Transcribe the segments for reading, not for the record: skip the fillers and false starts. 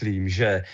myslím, že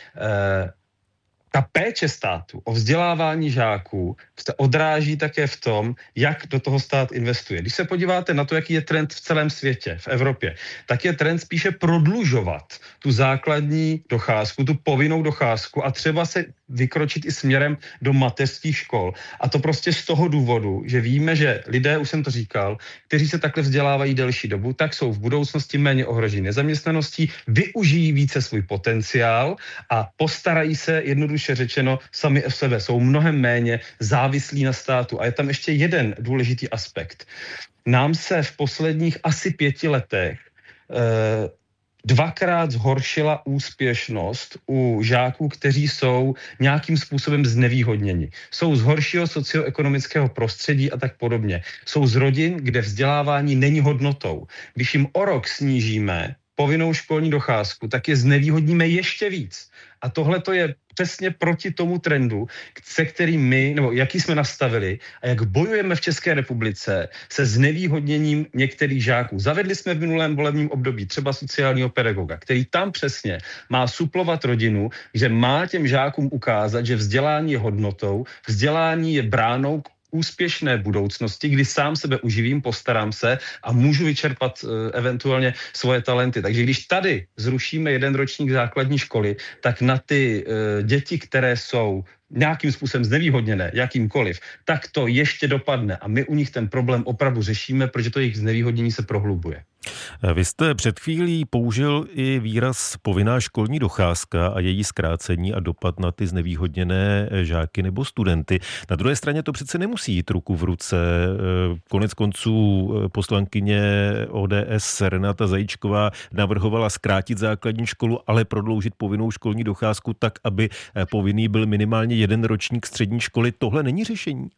ta péče státu o vzdělávání žáků se odráží také v tom, jak do toho stát investuje. Když se podíváte na to, jaký je trend v celém světě, v Evropě, tak je trend spíše prodlužovat tu základní docházku, tu povinnou docházku a třeba se vykročit i směrem do mateřských škol. A to prostě z toho důvodu, že víme, že lidé, už jsem to říkal, kteří se takhle vzdělávají delší dobu, tak jsou v budoucnosti méně ohroženi nezaměstnaností, využijí více svůj potenciál a postarají se, jednoduše řečeno, sami o sebe. Jsou mnohem méně závislí na státu. A je tam ještě jeden důležitý aspekt. Nám se v posledních asi 5 letech dvakrát zhoršila úspěšnost u žáků, kteří jsou nějakým způsobem znevýhodněni. Jsou z horšího socioekonomického prostředí a tak podobně. Jsou z rodin, kde vzdělávání není hodnotou. Když jim o rok snížíme povinnou školní docházku, tak je znevýhodníme ještě víc. A tohle to je přesně proti tomu trendu, se kterým my, nebo jaký jsme nastavili a jak bojujeme v České republice se znevýhodněním některých žáků. Zavedli jsme v minulém volebním období třeba sociálního pedagoga, který tam přesně má suplovat rodinu, že má těm žákům ukázat, že vzdělání je hodnotou, vzdělání je bránou k úspěšné budoucnosti, kdy sám sebe uživím, postarám se a můžu vyčerpat eventuálně svoje talenty. Takže když tady zrušíme 1 ročník základní školy, tak na ty děti, které jsou nějakým způsobem znevýhodněné, jakýmkoliv, tak to ještě dopadne a my u nich ten problém opravdu řešíme, protože to jejich znevýhodnění se prohlubuje. Vy jste před chvílí použil i výraz povinná školní docházka a její zkrácení a dopad na ty znevýhodněné žáky nebo studenty. Na druhé straně to přece nemusí jít ruku v ruce. Konec konců poslankyně ODS Renata Zajíčková navrhovala zkrátit základní školu, ale prodloužit povinnou školní docházku tak, aby povinný byl minimálně 1 ročník střední školy. Tohle není řešení?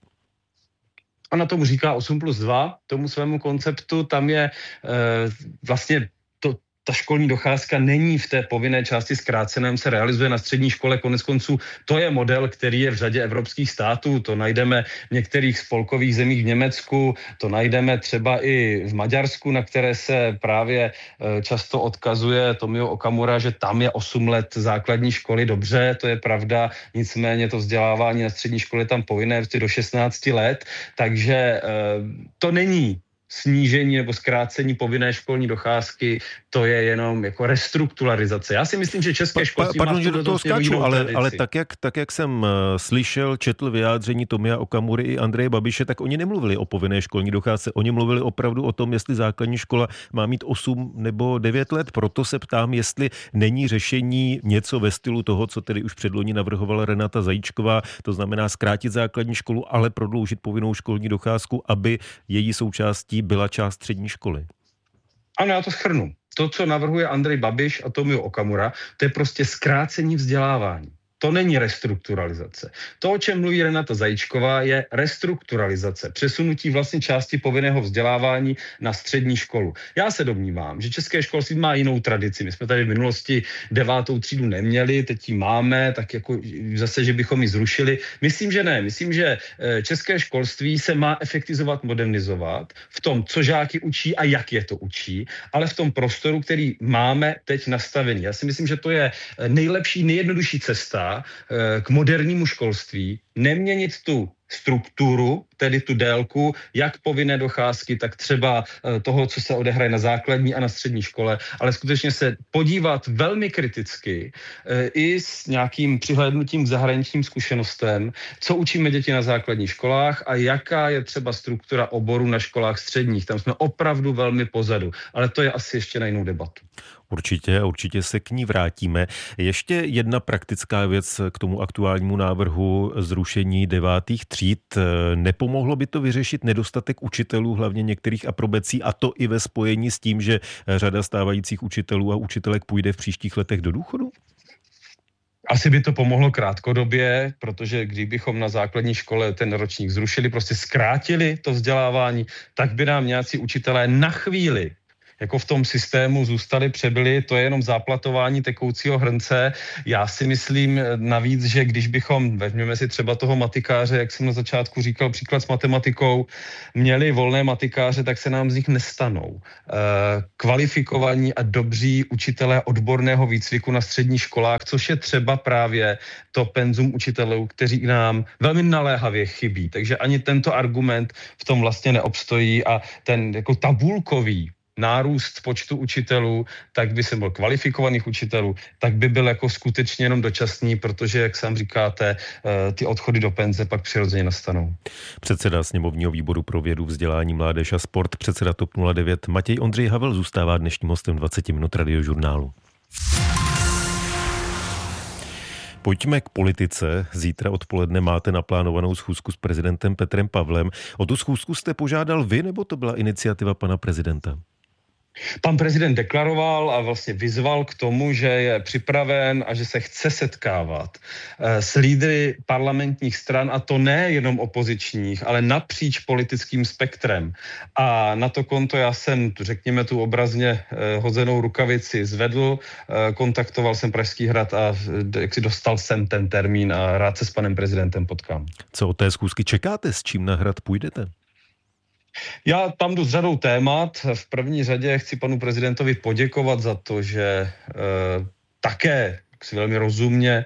Ona tomu říká 8+2, tomu svému konceptu, tam je vlastně ta školní docházka není v té povinné části zkráceném, se realizuje na střední škole, konec konců to je model, který je v řadě evropských států, to najdeme v některých spolkových zemích v Německu, to najdeme třeba i v Maďarsku, na které se právě často odkazuje Tomio Okamura, že tam je 8 let základní školy, dobře, to je pravda, nicméně to vzdělávání na střední škole je tam povinné do 16 let, takže to není snížení nebo zkrácení povinné školní docházky, to je jenom jako restrukturalizace. Já si myslím, že české školství Pardon, že do toho skáču, ale tak, jak jsem slyšel, četl vyjádření Tomia Okamury i Andreje Babiše, tak oni nemluvili o povinné školní docházce, oni mluvili opravdu o tom, jestli základní škola má mít 8 nebo 9 let. Proto se ptám, jestli není řešení něco ve stylu toho, co tedy už předloni navrhovala Renata Zajíčková, to znamená zkrátit základní školu, ale prodloužit povinnou školní docházku, aby její součástí byla část střední školy. Ano, já to shrnu. To, co navrhuje Andrej Babiš a Tomio Okamura, to je prostě zkrácení vzdělávání. To není restrukturalizace. To, o čem mluví Renata Zajíčková, je restrukturalizace, přesunutí vlastně části povinného vzdělávání na střední školu. Já se domnívám, že české školství má jinou tradici. My jsme tady v minulosti 9. třídu neměli, teď ji máme, tak jako zase, že bychom ji zrušili. Myslím, že ne. Myslím, že české školství se má efektivizovat, modernizovat v tom, co žáky učí a jak je to učí, ale v tom prostoru, který máme teď nastavený. Já si myslím, že to je nejlepší, nejjednodušší cesta k modernímu školství, neměnit tu strukturu, tedy tu délku, jak povinné docházky, tak třeba toho, co se odehraje na základní a na střední škole, ale skutečně se podívat velmi kriticky i s nějakým přihlédnutím k zahraničním zkušenostem, co učíme děti na základních školách a jaká je třeba struktura oboru na školách středních. Tam jsme opravdu velmi pozadu, ale to je asi ještě na jinou debatu. Určitě se k ní vrátíme. Ještě jedna praktická věc k tomu aktuálnímu návrhu zrušení 9. tříd. Nepomohlo by to vyřešit nedostatek učitelů, hlavně některých aprobací, a to i ve spojení s tím, že řada stávajících učitelů a učitelek půjde v příštích letech do důchodu? Asi by to pomohlo krátkodobě, protože kdybychom na základní škole ten ročník zrušili, prostě zkrátili to vzdělávání, tak by nám nějací učitelé na chvíli jako v tom systému zůstali, přebyli, to je jenom záplatování tekoucího hrnce. Já si myslím navíc, že když bychom, vezměme si třeba toho matikáře, jak jsem na začátku říkal, příklad s matematikou, měli volné matikáře, tak se nám z nich nestanou kvalifikovaní a dobří učitelé odborného výcviku na středních školách, což je třeba právě to penzum učitelů, kteří nám velmi naléhavě chybí. Takže ani tento argument v tom vlastně neobstojí a ten jako tabulkový nárůst počtu učitelů, tak by se byl kvalifikovaných učitelů, tak by byl jako skutečně jenom dočasný, protože, jak sám říkáte, ty odchody do penze pak přirozeně nastanou. Předseda sněmovního výboru pro vědu, vzdělání, mládež a sport, předseda TOP 09 Matěj Ondřej Havel zůstává dnešním hostem 20 minut Radiožurnálu. Pojďme k politice. Zítra odpoledne máte naplánovanou schůzku s prezidentem Petrem Pavlem. O tu schůzku jste požádal vy, nebo to byla iniciativa pana prezidenta? Pan prezident deklaroval a vlastně vyzval k tomu, že je připraven a že se chce setkávat s lídry parlamentních stran, a to ne jenom opozičních, ale napříč politickým spektrem. A na to konto já jsem, řekněme, tu obrazně hozenou rukavici zvedl, kontaktoval jsem Pražský hrad a jak si dostal jsem ten termín a rád se s panem prezidentem potkám. Co od té schůzky čekáte? S čím na hrad půjdete? Já tam jdu s řadou témat. V první řadě chci panu prezidentovi poděkovat za to, že také si velmi rozumně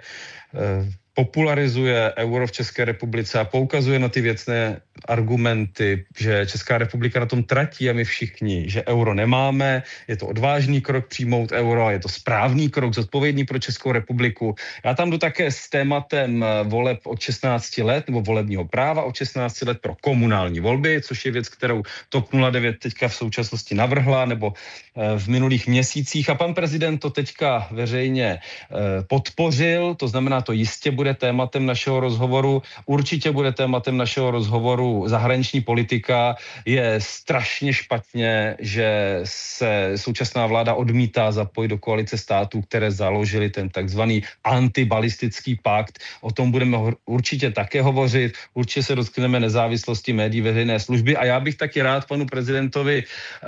popularizuje euro v České republice a poukazuje na ty věcné argumenty, že Česká republika na tom tratí a my všichni, že euro nemáme, je to odvážný krok přijmout euro, je to správný krok, zodpovědný pro Českou republiku. Já tam jdu také s tématem voleb od 16 let, nebo volebního práva od 16 let pro komunální volby, což je věc, kterou TOP 09 teďka v současnosti navrhla, nebo v minulých měsících, a pan prezident to teďka veřejně podpořil, to znamená, to jistě bude tématem našeho rozhovoru, určitě bude tématem našeho rozhovoru zahraniční politika. Je strašně špatně, že se současná vláda odmítá zapojit do koalice států, které založily ten takzvaný antibalistický pakt. O tom budeme určitě také hovořit, určitě se dotkneme nezávislosti médií veřejné služby a já bych taky rád panu prezidentovi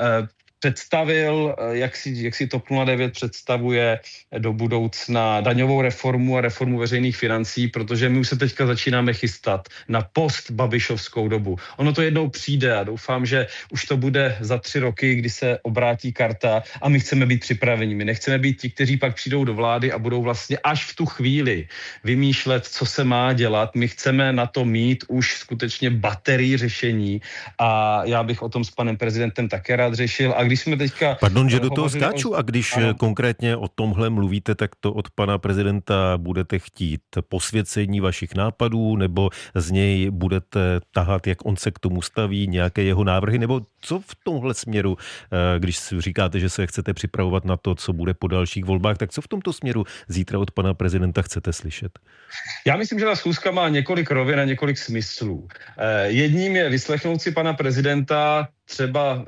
představil, jak si TOP 09 představuje do budoucna daňovou reformu a reformu veřejných financí, protože my už se teďka začínáme chystat na post-babišovskou dobu. Ono to jednou přijde a doufám, že už to bude za 3 roky, kdy se obrátí karta a my chceme být připraveni. My nechceme být ti, kteří pak přijdou do vlády a budou vlastně až v tu chvíli vymýšlet, co se má dělat. My chceme na to mít už skutečně baterii řešení a já bych o tom s panem prezidentem také rád řešil. A když jsme teďka... Pardon, že do toho skáču, a když konkrétně o tomhle mluvíte, tak to od pana prezidenta budete chtít posvěcení vašich nápadů, nebo z něj budete tahat, jak on se k tomu staví, nějaké jeho návrhy, nebo co v tomhle směru, když říkáte, že se chcete připravovat na to, co bude po dalších volbách, tak co v tomto směru zítra od pana prezidenta chcete slyšet? Já myslím, že ta schůzka má několik rovin a několik smyslů. Jedním je vyslechnout si pana prezidenta třeba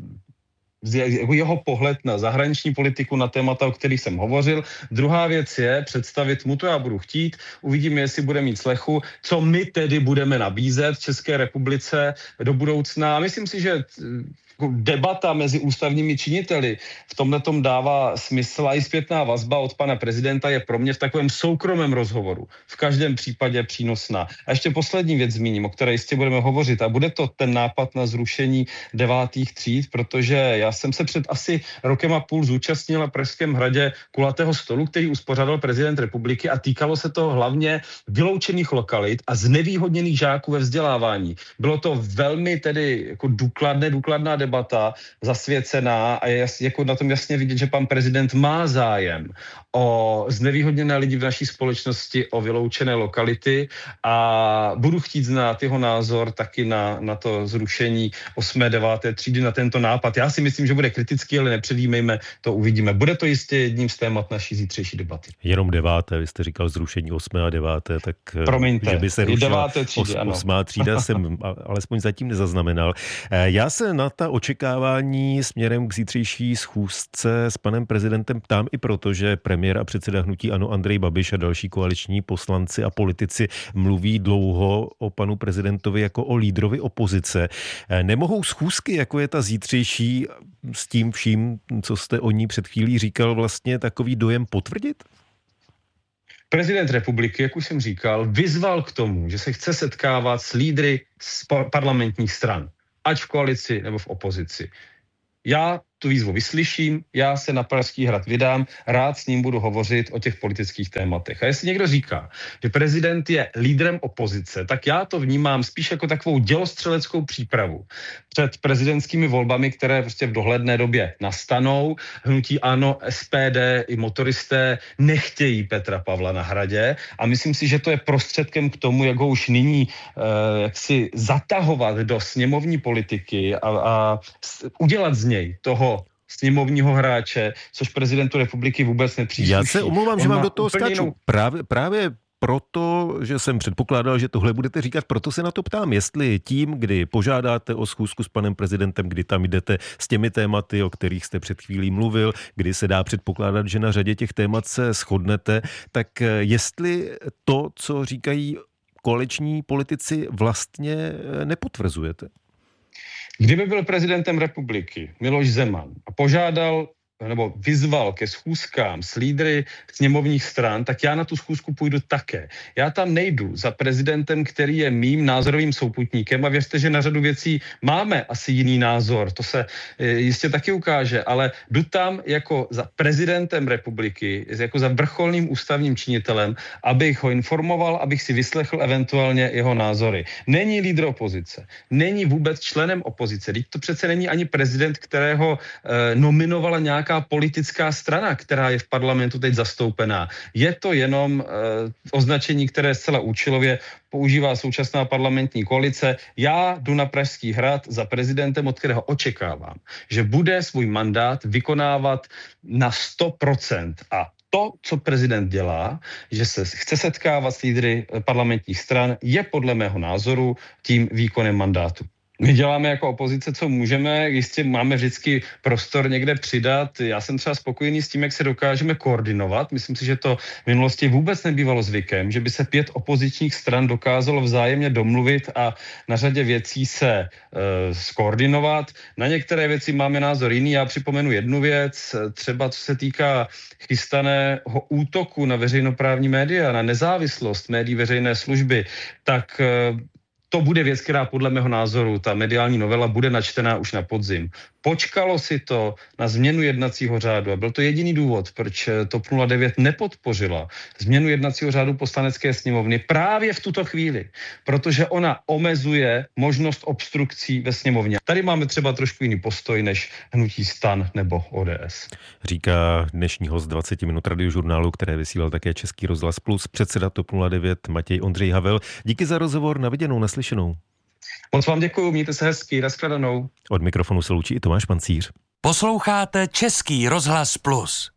jeho pohled na zahraniční politiku, na témata, o kterých jsem hovořil. Druhá věc je představit mu, to já budu chtít, uvidíme, jestli bude mít slechu, co my tedy budeme nabízet České republice do budoucna. A myslím si, že debata mezi ústavními činiteli v tomhletom dává smysl a i zpětná vazba od pana prezidenta je pro mě v takovém soukromém rozhovoru v každém případě přínosná. A ještě poslední věc zmíním, o které jistě budeme hovořit, a bude to ten nápad na zrušení 9. tříd, protože já jsem se před asi rokem a půl zúčastnil na Pražském hradě kulatého stolu, který uspořádal prezident republiky a týkalo se to hlavně vyloučených lokalit a znevýhodněných žáků ve vzdělávání. Bylo to velmi tedy jako důkladná debata, zasvěcená a je jako na tom jasně vidět, že pan prezident má zájem o znevýhodněné lidi v naší společnosti, o vyloučené lokality a budu chtít znát jeho názor taky na to zrušení 8. 9. třídy, na tento nápad. Já si myslím, že bude kritický, ale nepředjímejme, to uvidíme. Bude to jistě jedním z témat naší zítřejší debaty. Jenom 9. Vy jste říkal zrušení 8. a 9. tak promiňte, že by se rušila 9. třídy, 8. třída jsem alespoň zatím nezaznamenal. Já se na ta očekávání směrem k zítřejší schůzce s panem prezidentem ptám i proto, že premiér a předseda hnutí ANO Andrej Babiš a další koaliční poslanci a politici mluví dlouho o panu prezidentovi jako o lídrovi opozice. Nemohou schůzky, jako je ta zítřejší, s tím vším, co jste o ní před chvílí říkal, vlastně takový dojem potvrdit? Prezident republiky, jak už jsem říkal, vyzval k tomu, že se chce setkávat s lídry z parlamentních stran, ať v koalici nebo v opozici. Já tu výzvu vyslyším, já se na Pražský hrad vydám, rád s ním budu hovořit o těch politických tématech. A jestli někdo říká, že prezident je lídrem opozice, tak já to vnímám spíš jako takovou dělostřeleckou přípravu před prezidentskými volbami, které prostě v dohledné době nastanou. Hnutí ANO, SPD i motoristé nechtějí Petra Pavla na hradě a myslím si, že to je prostředkem k tomu, jak ho už nyní jaksi zatahovat do sněmovní politiky a udělat z něj toho sněmovního hráče, což prezidentu republiky vůbec nepřísluší. Já se omlouvám, že vám do toho skáču. Právě proto, že jsem předpokládal, že tohle budete říkat, proto se na to ptám, jestli tím, kdy požádáte o schůzku s panem prezidentem, kdy tam jdete s těmi tématy, o kterých jste před chvílí mluvil, kdy se dá předpokládat, že na řadě těch témat se shodnete, tak jestli to, co říkají koaliční politici, vlastně nepotvrzujete? Kdyby byl prezidentem republiky Miloš Zeman a požádal nebo vyzval ke schůzkám s lídry sněmovních stran, tak já na tu schůzku půjdu také. Já tam nejdu za prezidentem, který je mým názorovým souputníkem a věřte, že na řadu věcí máme asi jiný názor, to se jistě taky ukáže, ale jdu tam jako za prezidentem republiky, jako za vrcholným ústavním činitelem, abych ho informoval, abych si vyslechl eventuálně jeho názory. Není lídr opozice, není vůbec členem opozice, teď to přece není ani prezident, kterého nominovala nějaká politická strana, která je v parlamentu teď zastoupená. Je to jenom označení, které zcela účelově používá současná parlamentní koalice. Já jdu na Pražský hrad za prezidentem, od kterého očekávám, že bude svůj mandát vykonávat na 100%. A to, co prezident dělá, že se chce setkávat s lídry parlamentních stran, je podle mého názoru tím výkonem mandátu. My děláme jako opozice, co můžeme, jistě máme vždycky prostor někde přidat. Já jsem třeba spokojený s tím, jak se dokážeme koordinovat. Myslím si, že to v minulosti vůbec nebývalo zvykem, že by se 5 opozičních stran dokázalo vzájemně domluvit a na řadě věcí se skoordinovat. Na některé věci máme názor jiný. Já připomenu jednu věc, třeba co se týká chystaného útoku na veřejnoprávní média, na nezávislost médií veřejné služby, tak to bude věc, která podle mého názoru, ta mediální novela, bude načtená už na podzim. Počkalo si to na změnu jednacího řádu a byl to jediný důvod, proč TOP 09 nepodpořila změnu jednacího řádu Poslanecké sněmovny právě v tuto chvíli, protože ona omezuje možnost obstrukcí ve sněmovně. Tady máme třeba trošku jiný postoj než hnutí STAN nebo ODS. Říká dnešní host 20 minut radiožurnálu, které vysílal také Český rozhlas Plus, předseda TOP 09 Matěj Ondřej Havel. Díky za rozhovor, na viděnou, naslyšenou. Moc vám děkuju, mějte se hezky, nashledanou. Od mikrofonu se loučí i Tomáš Pancíř. Posloucháte Český rozhlas Plus.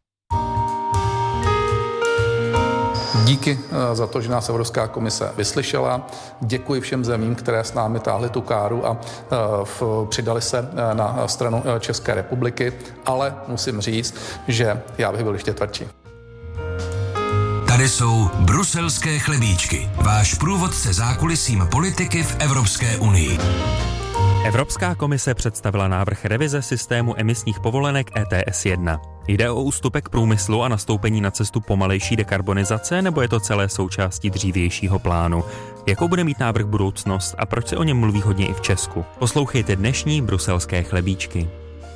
Díky za to, že nás Evropská komise vyslyšela. Děkuji všem zemím, které s námi táhly tu káru a přidali se na stranu České republiky, ale musím říct, že já bych byl ještě tvrdší. Tady jsou bruselské chlebíčky, váš průvodce zákulisím politiky v Evropské unii. Evropská komise představila návrh revize systému emisních povolenek ETS 1. Jde o ústupek průmyslu a nastoupení na cestu pomalejší dekarbonizace, nebo je to celé součástí dřívějšího plánu? Jakou bude mít návrh budoucnost a proč se o něm mluví hodně i v Česku? Poslouchejte dnešní bruselské chlebíčky.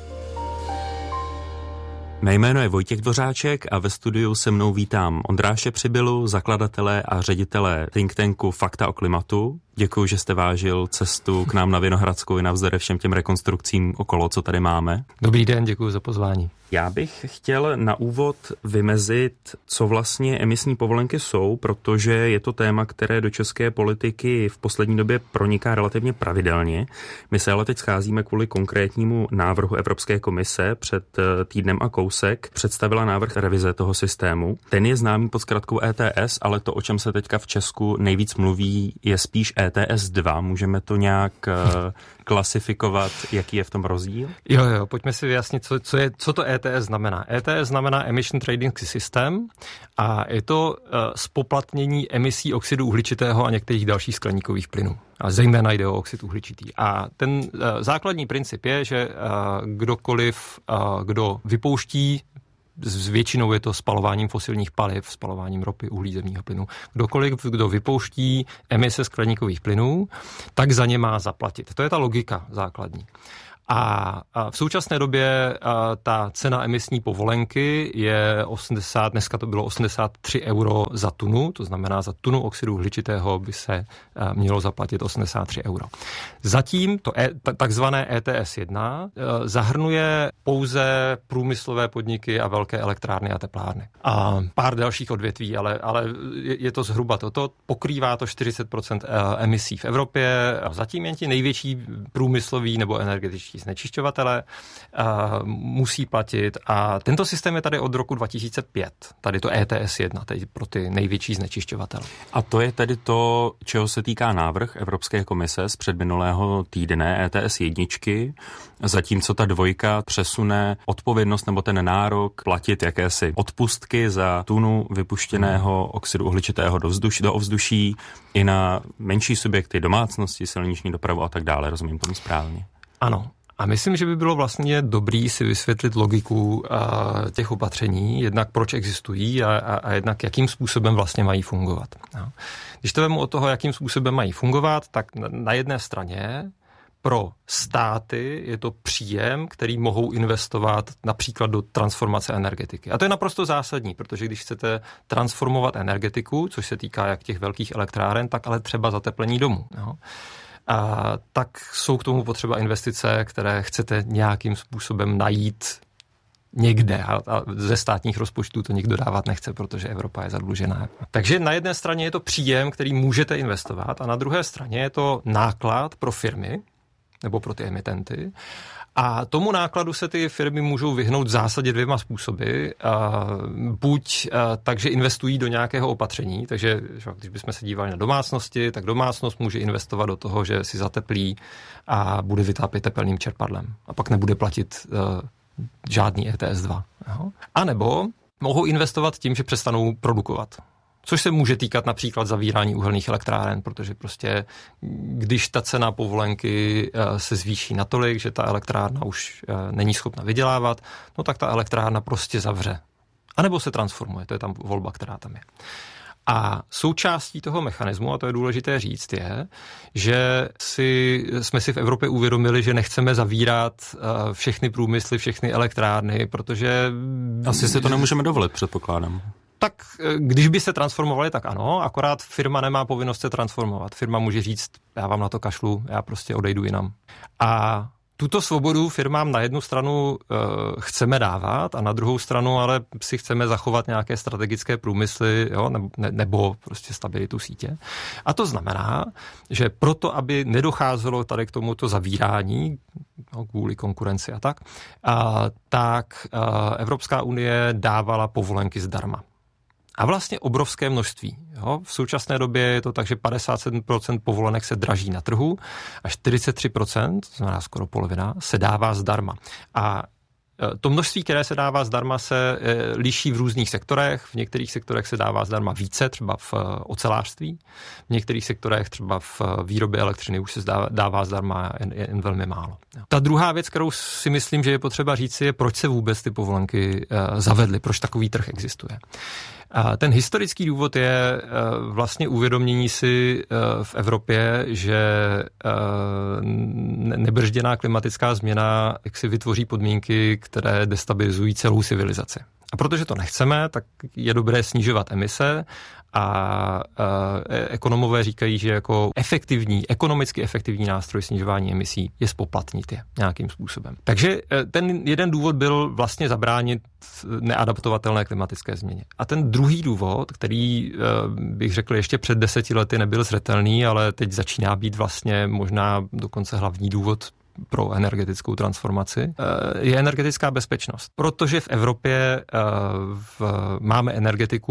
Mé jméno je Vojtěch Dvořáček a ve studiu se mnou vítám Ondráše Přibylu, zakladatele a ředitele think tanku Fakta o klimatu. Děkuji, že jste vážil cestu k nám na Vinohradskou i navzdory všem těm rekonstrukcím okolo, co tady máme. Dobrý den, děkuji za pozvání. Já bych chtěl na úvod vymezit, co vlastně emisní povolenky jsou, protože je to téma, které do české politiky v poslední době proniká relativně pravidelně. My se ale teď scházíme kvůli konkrétnímu návrhu Evropské komise. Před týdnem a kousek představila návrh revize toho systému. Ten je známý pod zkratkou ETS, ale to, o čem se teďka v Česku nejvíc mluví, je spíš ETS 2. Můžeme to nějak klasifikovat, jaký je v tom rozdíl? Jo, pojďme si vyjasnit, co to ETS znamená. ETS znamená Emission Trading System a je to zpoplatnění emisí oxidu uhličitého a některých dalších skleníkových plynů. A zejména jde o oxid uhličitý. A ten základní princip je, že kdokoliv, kdo vypouští, s většinou je to spalováním fosilních paliv, spalováním ropy, uhlí, zemního plynu. Kdo vypouští emise skleníkových plynů, tak za ně má zaplatit. To je ta logika základní. A v současné době ta cena emisní povolenky je dneska to bylo 83 euro za tunu, to znamená za tunu oxidu uhličitého by se mělo zaplatit 83 euro. Zatím to takzvané ETS 1 zahrnuje pouze průmyslové podniky a velké elektrárny a teplárny. A pár dalších odvětví, ale je to zhruba toto. Pokrývá to 40% emisí v Evropě. Zatím jen ti největší průmysloví nebo energetičtí znečišťovatele musí platit a tento systém je tady od roku 2005. Tady to ETS 1, tedy pro ty největší znečišťovatele. A to je tedy to, čeho se týká návrh Evropské komise z předminulého týdne ETS 1, zatímco ta 2 přesune odpovědnost nebo ten nárok platit jakési odpustky za tunu vypuštěného oxidu uhličitého do ovzduší i na menší subjekty, domácnosti, silniční dopravu a tak dále. Rozumím tomu správně? Ano. A myslím, že by bylo vlastně dobrý si vysvětlit logiku těch opatření, jednak proč existují a jednak jakým způsobem vlastně mají fungovat. Když to vemu od toho, jakým způsobem mají fungovat, tak na jedné straně pro státy je to příjem, který mohou investovat například do transformace energetiky. A to je naprosto zásadní, protože když chcete transformovat energetiku, což se týká jak těch velkých elektráren, tak ale třeba zateplení domů. Tak jsou k tomu potřeba investice, které chcete nějakým způsobem najít někde a ze státních rozpočtů to nikdo dávat nechce, protože Evropa je zadlužená. Takže na jedné straně je to příjem, který můžete investovat a na druhé straně je to náklad pro firmy nebo pro ty emitenty. A tomu nákladu se ty firmy můžou vyhnout v zásadě 2 způsoby. Buď takže investují do nějakého opatření, takže když bychom se dívali na domácnosti, tak domácnost může investovat do toho, že si zateplí a bude vytápět tepelným čerpadlem. A pak nebude platit žádný ETS 2. A nebo mohou investovat tím, že přestanou produkovat. Což se může týkat například zavírání uhelných elektráren, protože prostě když ta cena povolenky se zvýší natolik, že ta elektrárna už není schopna vydělávat, no tak ta elektrárna prostě zavře. A nebo se transformuje, to je tam volba, která tam je. A součástí toho mechanismu, a to je důležité říct, je, že jsme si v Evropě uvědomili, že nechceme zavírat všechny průmysly, všechny elektrárny, protože... Asi si to nemůžeme dovolit, předpokládám. Tak když by se transformovali, tak ano, akorát firma nemá povinnost se transformovat. Firma může říct, já vám na to kašlu, já prostě odejdu jinam. A tuto svobodu firmám na jednu stranu chceme dávat a na druhou stranu ale si chceme zachovat nějaké strategické průmysly, jo, nebo prostě stabilitu sítě. A to znamená, že proto, aby nedocházelo tady k tomuto zavírání, no, kvůli konkurenci a tak Evropská unie dávala povolenky zdarma. A vlastně obrovské množství. Jo. V současné době je to tak, že 57% povolenek se draží na trhu a 43%, to znamená skoro polovina, se dává zdarma. A to množství, které se dává zdarma, se liší v různých sektorech. V některých sektorech se dává zdarma více, třeba v ocelářství. V některých sektorech, třeba v výrobě elektřiny, už se dává zdarma jen velmi málo. Ta druhá věc, kterou si myslím, že je potřeba říci, je, proč se vůbec ty povolenky zavedly, proč takový trh existuje. A ten historický důvod je vlastně uvědomění si v Evropě, že nebrzděná klimatická změna jaksi vytvoří podmínky, které destabilizují celou civilizaci. A protože to nechceme, tak je dobré snižovat emise a ekonomové říkají, že jako ekonomicky efektivní nástroj snižování emisí je zpoplatnit je nějakým způsobem. Takže ten jeden důvod byl vlastně zabránit neadaptovatelné klimatické změně. A ten druhý důvod, který bych řekl ještě před 10 lety nebyl zřetelný, ale teď začíná být vlastně možná dokonce hlavní důvod pro energetickou transformaci, je energetická bezpečnost. Protože v Evropě máme energetiku,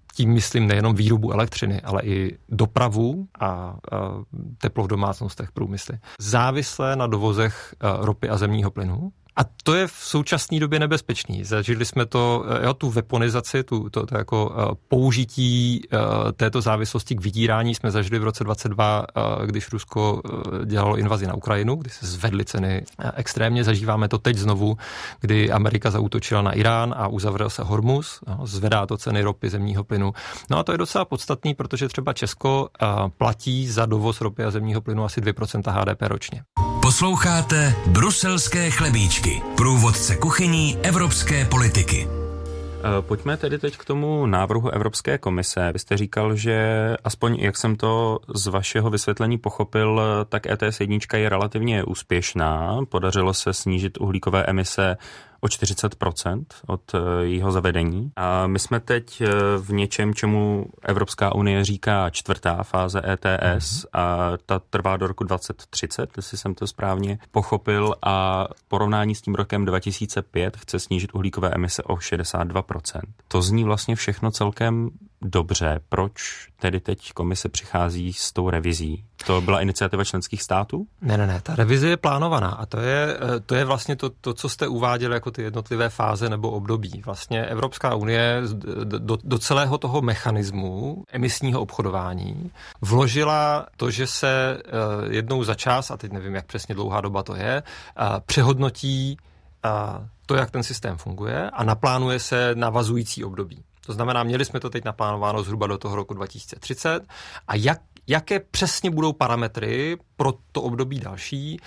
tím myslím nejenom výrobu elektřiny, ale i dopravu a teplo v domácnostech, průmysly, závislé na dovozech ropy a zemního plynu. A to je v současné době nebezpečný. Zažili jsme to, tu weaponizaci, to jako použití této závislosti k vydírání jsme zažili v roce 2022, když Rusko dělalo invazi na Ukrajinu, kdy se zvedly ceny extrémně. Zažíváme to teď znovu, kdy Amerika zaútočila na Irán a uzavřel se Hormuz, zvedá to ceny ropy, zemního plynu. No a to je docela podstatný, protože třeba Česko platí za dovoz ropy a zemního plynu asi 2% HDP ročně. Posloucháte Bruselské chlebíčky, průvodce kuchyní evropské politiky. Pojďme tedy teď k tomu návrhu Evropské komise. Vy jste říkal, že aspoň jak jsem to z vašeho vysvětlení pochopil, tak ETS 1 je relativně úspěšná. Podařilo se snížit uhlíkové emise o 40% od jeho zavedení. A my jsme teď v něčem, čemu Evropská unie říká 4. fáze ETS a ta trvá do roku 2030, jestli jsem to správně pochopil, a v porovnání s tím rokem 2005 chce snížit uhlíkové emise o 62%. To zní vlastně všechno celkem dobře. Proč tedy teď komise přichází s tou revizí? To byla iniciativa členských států? Ne, ta revize je plánovaná a to je vlastně to, co jste uváděli jako ty jednotlivé fáze nebo období. Vlastně Evropská unie do celého toho mechanismu emisního obchodování vložila to, že se jednou za čas, a teď nevím, jak přesně dlouhá doba to je, přehodnotí to, jak ten systém funguje a naplánuje se navazující období. To znamená, měli jsme to teď naplánováno zhruba do toho roku 2030 a jaké přesně budou parametry pro to období další,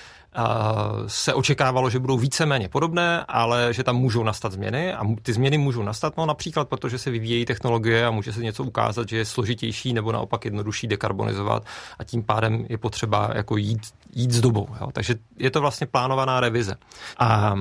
se očekávalo, že budou víceméně podobné, ale že tam můžou nastat změny a ty změny můžou nastat například, protože se vyvíjejí technologie a může se něco ukázat, že je složitější nebo naopak jednodušší dekarbonizovat a tím pádem je potřeba jako jít s dobou. Jo? Takže je to vlastně plánovaná revize. A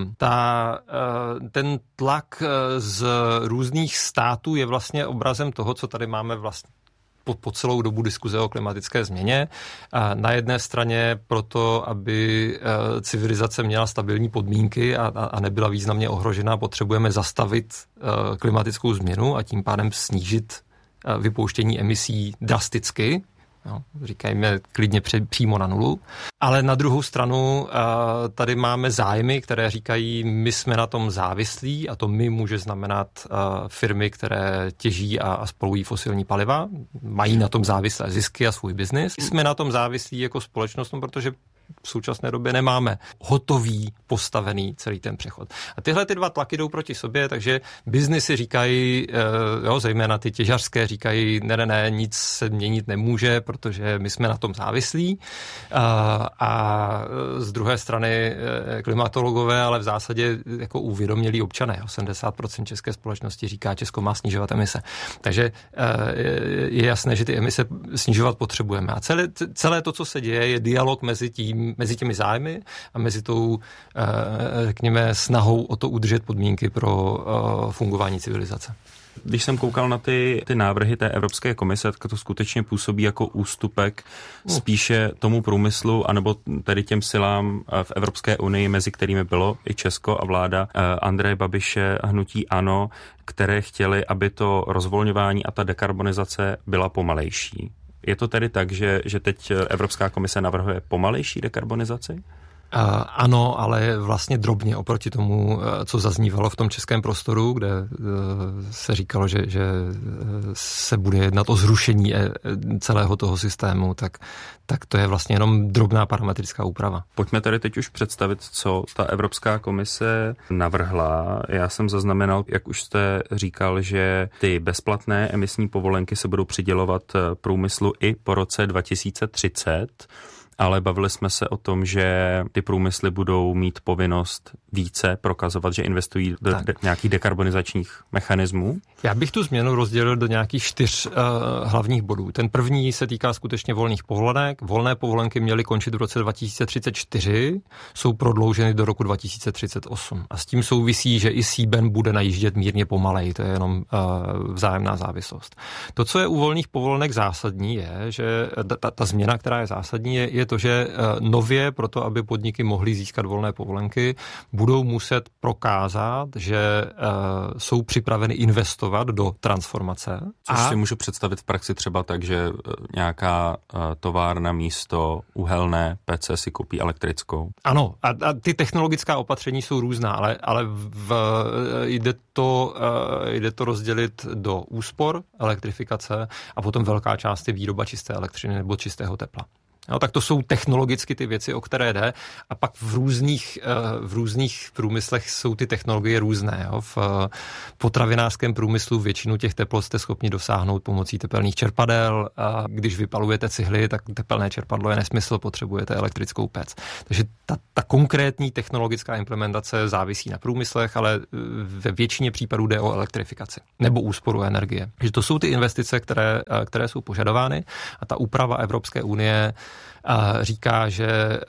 ten tlak z různých států je vlastně obrazem toho, co tady máme vlastně po celou dobu diskuze o klimatické změně. A na jedné straně proto, aby civilizace měla stabilní podmínky a nebyla významně ohrožená, potřebujeme zastavit klimatickou změnu a tím pádem snížit vypouštění emisí drasticky. No, říkajme klidně přímo na nulu. Ale na druhou stranu tady máme zájmy, které říkají, my jsme na tom závislí a to my může znamenat firmy, které těží a spalují fosilní paliva, mají na tom závislé zisky a svůj biznis. Jsme na tom závislí jako společnost, protože v současné době nemáme hotový, postavený celý ten přechod. A tyhle ty dva tlaky jdou proti sobě, takže biznisy říkají, zejména ty těžařské říkají, ne, nic se měnit nemůže, protože my jsme na tom závislí. A z druhé strany klimatologové, ale v zásadě jako uvědomělí občané. 80% české společnosti říká, Česko má snižovat emise. Takže je jasné, že ty emise snižovat potřebujeme. A celé to, co se děje, je dialog mezi těmi zájmy a mezi tou, řekněme, snahou o to udržet podmínky pro fungování civilizace. Když jsem koukal na ty návrhy té Evropské komise, tak to skutečně působí jako ústupek spíše tomu průmyslu, anebo tedy těm silám v Evropské unii, mezi kterými bylo i Česko a vláda Andreje Babiše a hnutí ANO, které chtěli, aby to rozvolňování a ta dekarbonizace byla pomalejší. Je to tedy tak, že teď Evropská komise navrhuje pomalejší dekarbonizaci? Ano, ale vlastně drobně oproti tomu, co zaznívalo v tom českém prostoru, kde se říkalo, že se bude jednat o zrušení celého toho systému, tak to je vlastně jenom drobná parametrická úprava. Pojďme tady teď už představit, co ta Evropská komise navrhla. Já jsem zaznamenal, jak už jste říkal, že ty bezplatné emisní povolenky se budou přidělovat průmyslu i po roce 2030. Ale bavili jsme se o tom, že ty průmysly budou mít povinnost více prokazovat, že investují do nějakých dekarbonizačních mechanismů. Já bych tu změnu rozdělil do nějakých 4 hlavních bodů. Ten první se týká skutečně volných povolenek. Volné povolenky měly končit v roce 2034, jsou prodlouženy do roku 2038. A s tím souvisí, že i CBAM bude najíždět mírně pomalej, to je jenom vzájemná závislost. To, co je u volných povolenek zásadní, je, že ta změna, která je zásadní, je to, že nově proto, aby podniky mohly získat volné povolenky, budou muset prokázat, že jsou připraveny investovat do transformace. Což si můžu představit v praxi třeba tak, že nějaká továrna místo uhelné PC si koupí elektrickou. Ano, a ty technologická opatření jsou různá, ale jde to rozdělit do úspor, elektrifikace a potom velká část je výroba čisté elektřiny nebo čistého tepla. No, tak to jsou technologicky ty věci, o které jde, a pak v různých průmyslech jsou ty technologie různé. Jo. V potravinářském průmyslu většinu těch teplot jste schopni dosáhnout pomocí tepelných čerpadel, a když vypalujete cihly, tak tepelné čerpadlo je nesmysl, potřebujete elektrickou pec. Takže ta konkrétní technologická implementace závisí na průmyslech, ale ve většině případů jde o elektrifikaci nebo úsporu energie. Takže to jsou ty investice, které jsou požadovány, a ta úprava Evropské unie říká, že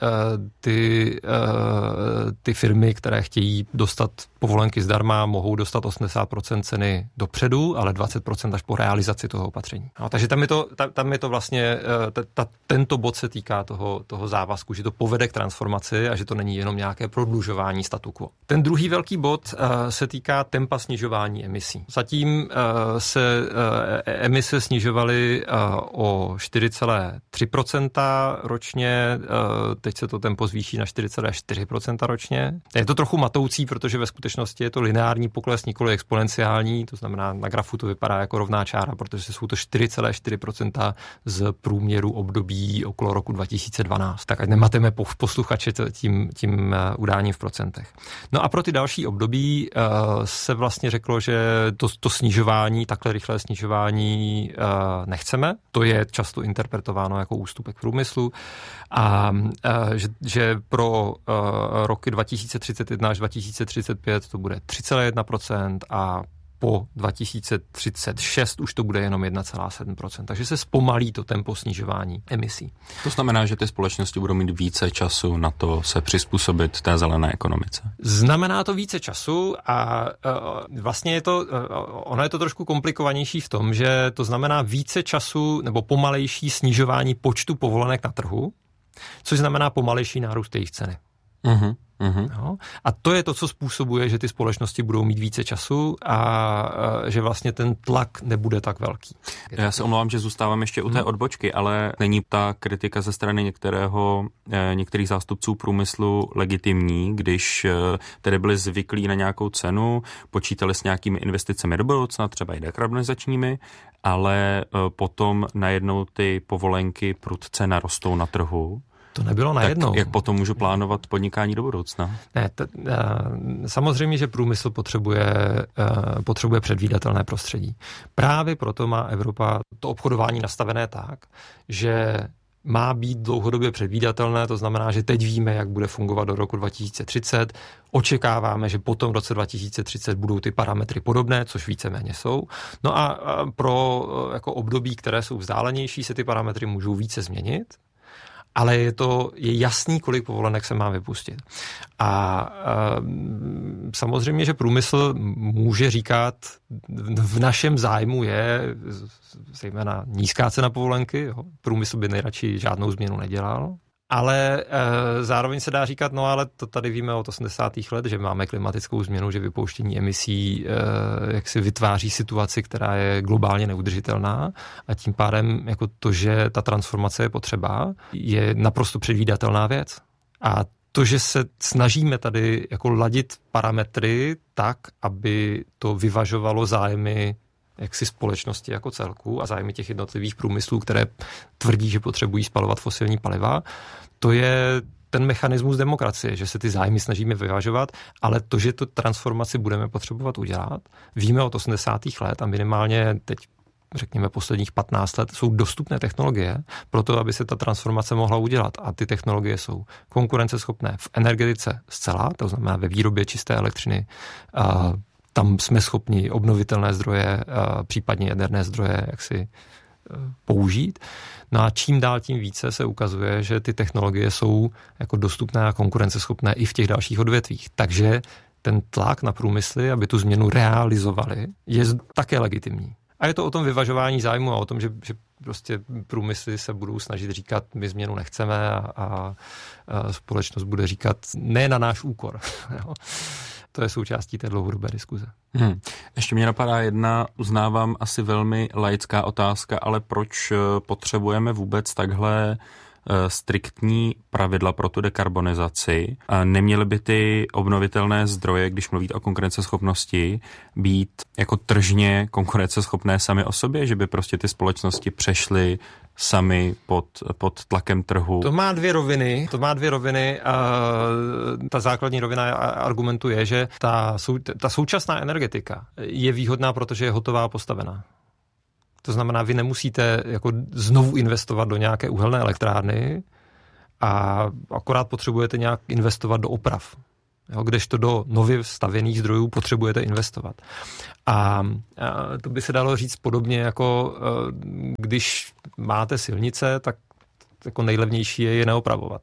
ty firmy, které chtějí dostat povolenky zdarma, mohou dostat 80% ceny dopředu, ale 20% až po realizaci toho opatření. No, takže tam je to vlastně, tento bod se týká toho závazku, že to povede k transformaci a že to není jenom nějaké prodlužování statu quo. Ten druhý velký bod se týká tempa snižování emisí. Zatím se emise snižovaly o 4,3% ročně, teď se to tempo zvýší na 4,4% ročně. Je to trochu matoucí, protože ve skutečnosti je to lineární pokles, nikoli exponenciální, to znamená, na grafu to vypadá jako rovná čára, protože jsou to 4,4% z průměru období okolo roku 2012. Tak ať nemateme posluchače tím udáním v procentech. No a pro ty další období se vlastně řeklo, že to snižování, takhle rychlé snižování nechceme. To je často interpretováno jako ústupek průmyslu, a že pro roky 2031 až 2035 to bude 3,1% a po 2036 už to bude jenom 1,7%. Takže se zpomalí to tempo snižování emisí. To znamená, že ty společnosti budou mít více času na to se přizpůsobit té zelené ekonomice. Znamená to více času a vlastně ono je to trošku komplikovanější v tom, že to znamená více času nebo pomalejší snižování počtu povolenek na trhu, což znamená pomalejší nárůst jejich ceny. Uh-huh. No, a to je to, co způsobuje, že ty společnosti budou mít více času a že vlastně ten tlak nebude tak velký. Já se omlouvám, že zůstávám ještě u té odbočky, ale není ta kritika ze strany některých zástupců průmyslu legitimní, když tedy byli zvyklí na nějakou cenu, počítali s nějakými investicemi do budoucna, třeba i dekarbonizačními, ale potom najednou ty povolenky prudce narostou na trhu. To nebylo najednou. Tak jak potom můžu plánovat podnikání do budoucna? Ne, samozřejmě, že průmysl potřebuje předvídatelné prostředí. Právě proto má Evropa to obchodování nastavené tak, že má být dlouhodobě předvídatelné, to znamená, že teď víme, jak bude fungovat do roku 2030. Očekáváme, že potom v roce 2030 budou ty parametry podobné, což víceméně jsou. No a pro jako období, které jsou vzdálenější, se ty parametry můžou více změnit. Ale je jasný, kolik povolenek se má vypustit. A samozřejmě, že průmysl může říkat, v našem zájmu je zejména nízká cena povolenky, jo. Průmysl by nejradši žádnou změnu nedělal. Ale zároveň se dá říkat, no ale to tady víme od 80. let, že máme klimatickou změnu, že vypouštění emisí jak si vytváří situaci, která je globálně neudržitelná, a tím pádem jako to, že ta transformace je potřeba, je naprosto předvídatelná věc. A to, že se snažíme tady jako ladit parametry tak, aby to vyvažovalo zájmy jaksi společnosti jako celku a zájmy těch jednotlivých průmyslů, které tvrdí, že potřebují spalovat fosilní paliva, to je ten mechanismus demokracie, že se ty zájmy snažíme vyvažovat, ale to, že tu transformaci budeme potřebovat udělat, víme od 80. let a minimálně teď řekněme posledních 15 let jsou dostupné technologie pro to, aby se ta transformace mohla udělat. A ty technologie jsou konkurenceschopné v energetice zcela, to znamená ve výrobě čisté elektřiny. Tam jsme schopni obnovitelné zdroje, případně jaderné zdroje jaksi použít. No a čím dál tím více se ukazuje, že ty technologie jsou jako dostupné a konkurenceschopné i v těch dalších odvětvích. Takže ten tlak na průmysly, aby tu změnu realizovali, je také legitimní. A je to o tom vyvažování zájmu a o tom, že prostě průmysly se budou snažit říkat, my změnu nechceme a společnost bude říkat, ne na náš úkor. To je součástí té dlouhodobé diskuze. Ještě mě napadá jedna, uznávám, asi velmi laická otázka, ale proč potřebujeme vůbec takhle striktní pravidla pro tu dekarbonizaci? Neměly by ty obnovitelné zdroje, když mluvíte o konkurenceschopnosti, být jako tržně konkurenceschopné sami o sobě, že by prostě ty společnosti přešly sami pod tlakem trhu? To má dvě roviny. Ta základní rovina argumentu je, že ta současná energetika je výhodná, protože je hotová a postavená. To znamená, vy nemusíte jako znovu investovat do nějaké uhelné elektrárny a akorát potřebujete nějak investovat do oprav. Kdežto do nově stavěných zdrojů potřebujete investovat. A to by se dalo říct podobně, jako když máte silnice, tak jako nejlevnější je neopravovat.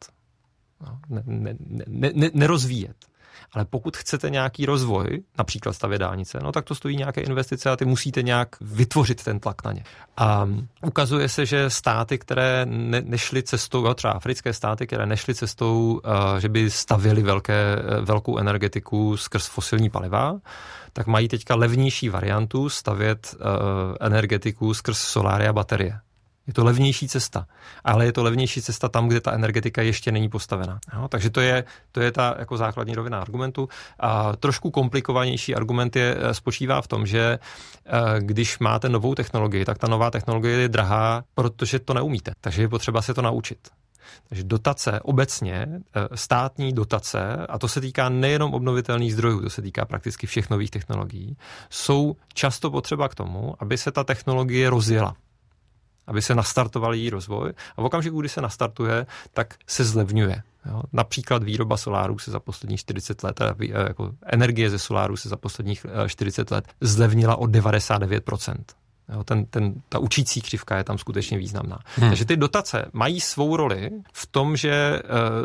Nerozvíjet. Ale pokud chcete nějaký rozvoj, například stavět dálnice, no tak to stojí nějaké investice a ty musíte nějak vytvořit ten tlak na ně. A ukazuje se, že státy, které nešly cestou, třeba africké státy, které nešly cestou, že by stavěly velkou energetiku skrz fosilní paliva, tak mají teďka levnější variantu stavět energetiku skrz soláry a baterie. Je to levnější cesta, ale je to levnější cesta tam, kde ta energetika ještě není postavená. No, takže to je ta jako základní rovina argumentu. A trošku komplikovanější argument spočívá v tom, že když máte novou technologii, tak ta nová technologie je drahá, protože to neumíte. Takže je potřeba se to naučit. Takže dotace obecně, státní dotace, a to se týká nejenom obnovitelných zdrojů, to se týká prakticky všech nových technologií, jsou často potřeba k tomu, aby se ta technologie rozjela, aby se nastartoval její rozvoj a v okamžiku, kdy se nastartuje, tak se zlevňuje. Jo? Například výroba solárů se za posledních 40 let, jako energie ze solárů se za posledních 40 let zlevnila o 99%. Jo? Ta učící křivka je tam skutečně významná. Takže ty dotace mají svou roli v tom, že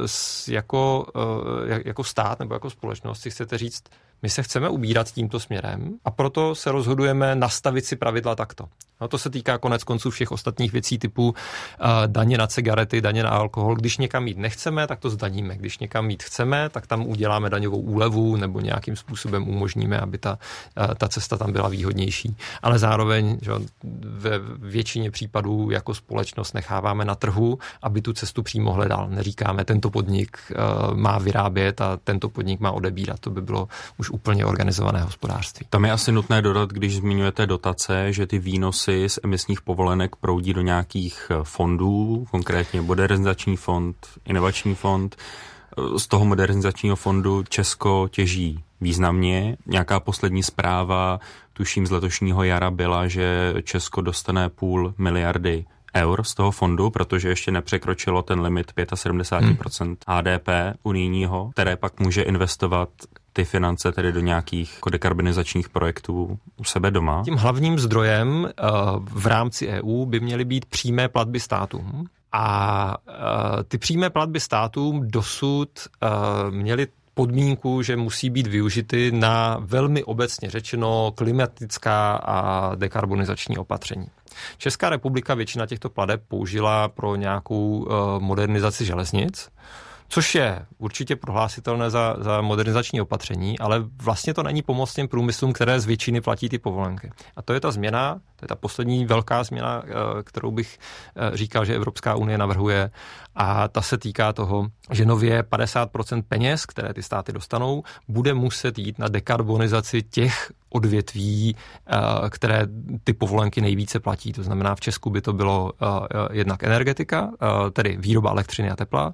jako stát nebo jako společnost si chcete říct, my se chceme ubírat tímto směrem a proto se rozhodujeme nastavit si pravidla takto. No, to se týká konec konců všech ostatních věcí typu daně na cigarety, daně na alkohol. Když někam jít nechceme, tak to zdaníme. Když někam jít chceme, tak tam uděláme daňovou úlevu nebo nějakým způsobem umožníme, aby ta cesta tam byla výhodnější. Ale zároveň že ve většině případů jako společnost necháváme na trhu, aby tu cestu přímo hledal. Neříkáme, tento podnik má vyrábět a tento podnik má odebírat. To by bylo už úplně organizované hospodářství. Tam je asi nutné dodat, když zmiňujete dotace, že ty výnosy z emisních povolenek proudí do nějakých fondů, konkrétně modernizační fond, inovační fond. Z toho modernizačního fondu Česko těží významně. Nějaká poslední zpráva, tuším z letošního jara, byla, že Česko dostane 0,5 miliardy eur z toho fondu, protože ještě nepřekročilo ten limit 75% HDP unijního, které pak může investovat ty finance tedy do nějakých dekarbonizačních projektů u sebe doma. Tím hlavním zdrojem v rámci EU by měly být přímé platby státům. A ty přímé platby státům dosud měly podmínku, že musí být využity na velmi obecně řečeno klimatická a dekarbonizační opatření. Česká republika většina těchto plateb použila pro nějakou modernizaci železnic, což je určitě prohlásitelné za modernizační opatření, ale vlastně to není pomoc těm průmyslům, které z většiny platí ty povolenky. A to je ta změna, to je ta poslední velká změna, kterou bych říkal, že Evropská unie navrhuje, a ta se týká toho, že nově 50% peněz, které ty státy dostanou, bude muset jít na dekarbonizaci těch odvětví, které ty povolenky nejvíce platí. To znamená, v Česku by to bylo jednak energetika, tedy výroba elektřiny a tepla,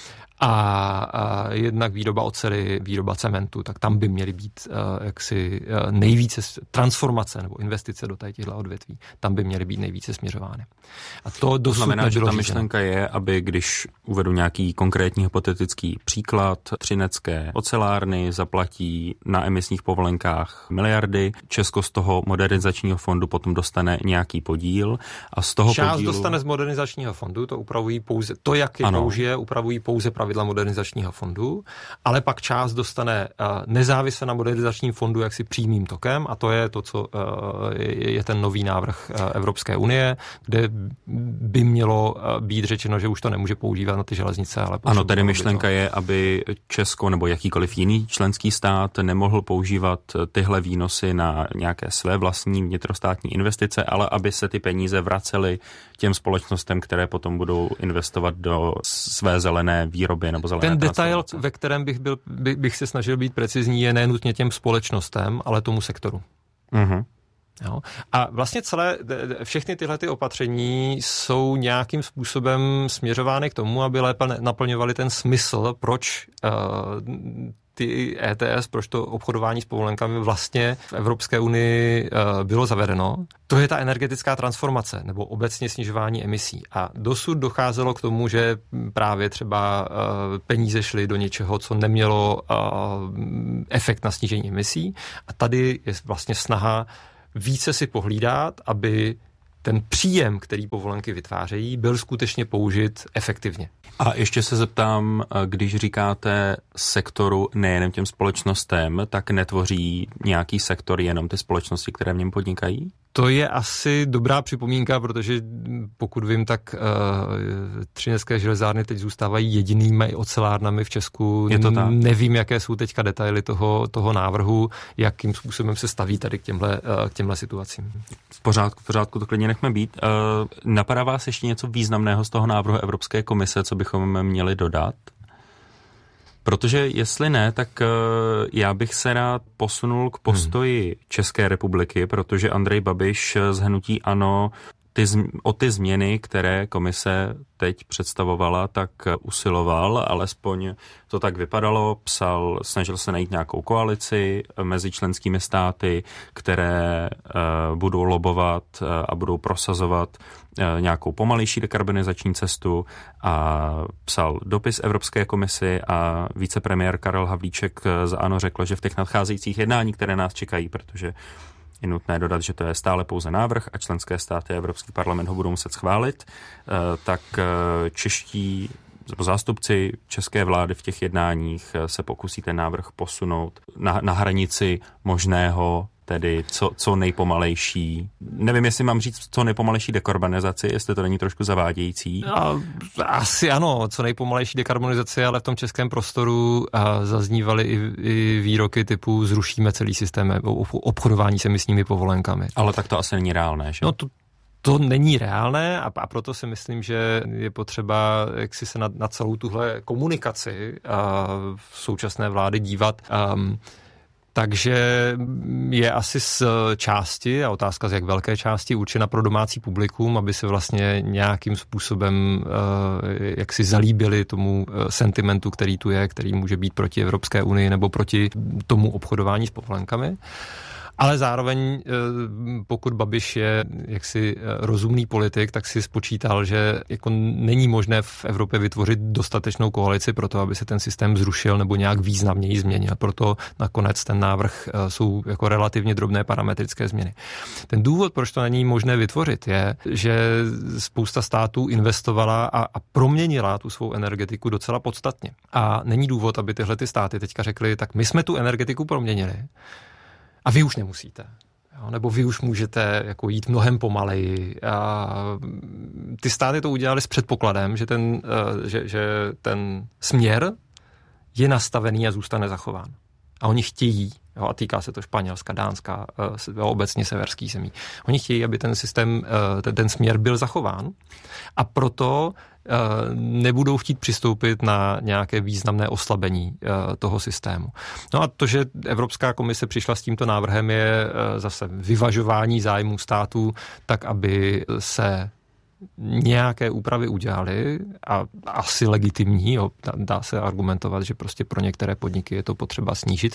a jednak výroba oceli, výroba cementu, tak tam by měly být nejvíce transformace nebo investice do těchto odvětví. Tam by měly být nejvíce směřovány. A to znamená, že ta myšlenka je, aby když uvedu nějaký konkrétní hypotetický příklad, třinecké ocelárny zaplatí na emisních povolenkách miliardy, Česko z toho modernizačního fondu potom dostane nějaký podíl a z toho část podílu dostane z modernizačního fondu, to upravují pouze, to jak je použije, upravují pouze pravidla pravidla modernizačního fondu, ale pak část dostane nezávisle na modernizačním fondu jaksi přímým tokem a to je to, co je ten nový návrh Evropské unie, kde by mělo být řečeno, že už to nemůže používat na ty železnice. Ale ano, tedy myšlenka je, aby Česko nebo jakýkoliv jiný členský stát nemohl používat tyhle výnosy na nějaké své vlastní vnitrostátní investice, ale aby se ty peníze vracely těm společnostem, které potom budou investovat do své zelené výroby nebo zelené transformace. Ten detail, ve kterém bych se snažil být precizní, je nenutně těm společnostem, ale tomu sektoru. Mhm. Jo. A vlastně všechny tyhle ty opatření jsou nějakým způsobem směřovány k tomu, aby lépe naplňovaly ten smysl, proč ty ETS, proč to obchodování s povolenkami vlastně v Evropské unii bylo zavedeno. To je ta energetická transformace nebo obecně snižování emisí. A dosud docházelo k tomu, že právě třeba peníze šly do něčeho, co nemělo efekt na snížení emisí. A tady je vlastně snaha více si pohlídat, aby ten příjem, který povolenky vytvářejí, byl skutečně použit efektivně. A ještě se zeptám, když říkáte sektoru nejenom těm společnostem, tak netvoří nějaký sektor jenom ty společnosti, které v něm podnikají? To je asi dobrá připomínka, protože pokud vím, tak třinecké železárny teď zůstávají jedinými ocelárnami v Česku. Je to tak? Nevím, jaké jsou teďka detaily toho návrhu, jakým způsobem se staví tady k těmhle situacím. V pořádku, to klidně nechme být. Napadá vás ještě něco významného z toho návrhu Evropské komise, co bychom měli dodat? Protože jestli ne, tak já bych se rád posunul k postoji České republiky, protože Andrej Babiš z hnutí ANO o ty změny, které komise teď představovala, tak usiloval, alespoň to tak vypadalo, snažil se najít nějakou koalici mezi členskými státy, které budou lobovat a budou prosazovat nějakou pomalejší dekarbonizační cestu a psal dopis Evropské komisi a vicepremiér Karel Havlíček za ANO řekl, že v těch nadcházejících jednání, které nás čekají, protože je nutné dodat, že to je stále pouze návrh a členské státy a Evropský parlament ho budou muset schválit, tak čeští zástupci české vlády v těch jednáních se pokusí ten návrh posunout na hranici možného, tedy co nejpomalejší. Nevím, jestli mám říct co nejpomalejší dekarbonizaci, jestli to není trošku zavádějící. Asi ano, co nejpomalejší dekarbonizaci, ale v tom českém prostoru zaznívaly i výroky typu zrušíme celý systém obchodování s emisními povolenkami. Ale tak to asi není reálné, že? No to není reálné a proto si myslím, že je potřeba jak si se na celou tuhle komunikaci v současné vlády dívat. Takže je asi z části, a otázka z jak velké části, určena pro domácí publikum, aby se vlastně nějakým způsobem jak si zalíbili tomu sentimentu, který tu je, který může být proti Evropské unii nebo proti tomu obchodování s povolenkami. Ale zároveň, pokud Babiš je jaksi rozumný politik, tak si spočítal, že jako není možné v Evropě vytvořit dostatečnou koalici pro to, aby se ten systém zrušil nebo nějak významněji změnil. Proto nakonec ten návrh jsou jako relativně drobné parametrické změny. Ten důvod, proč to není možné vytvořit, je, že spousta států investovala a proměnila tu svou energetiku docela podstatně. A není důvod, aby tyhle ty státy teďka řekly, tak my jsme tu energetiku proměnili, a vy už nemusíte. Jo? Nebo vy už můžete jako jít mnohem pomaleji. A ty státy to udělali s předpokladem, že ten směr je nastavený a zůstane zachován. A oni chtějí, jo, a týká se to Španělska, Dánska, obecně severských zemí, oni chtějí, aby ten systém, ten směr byl zachován. A proto nebudou chtít přistoupit na nějaké významné oslabení toho systému. No a to, že Evropská komise přišla s tímto návrhem, je zase vyvažování zájmů států tak, aby se nějaké úpravy udělaly a asi legitimní, jo, dá se argumentovat, že prostě pro některé podniky je to potřeba snížit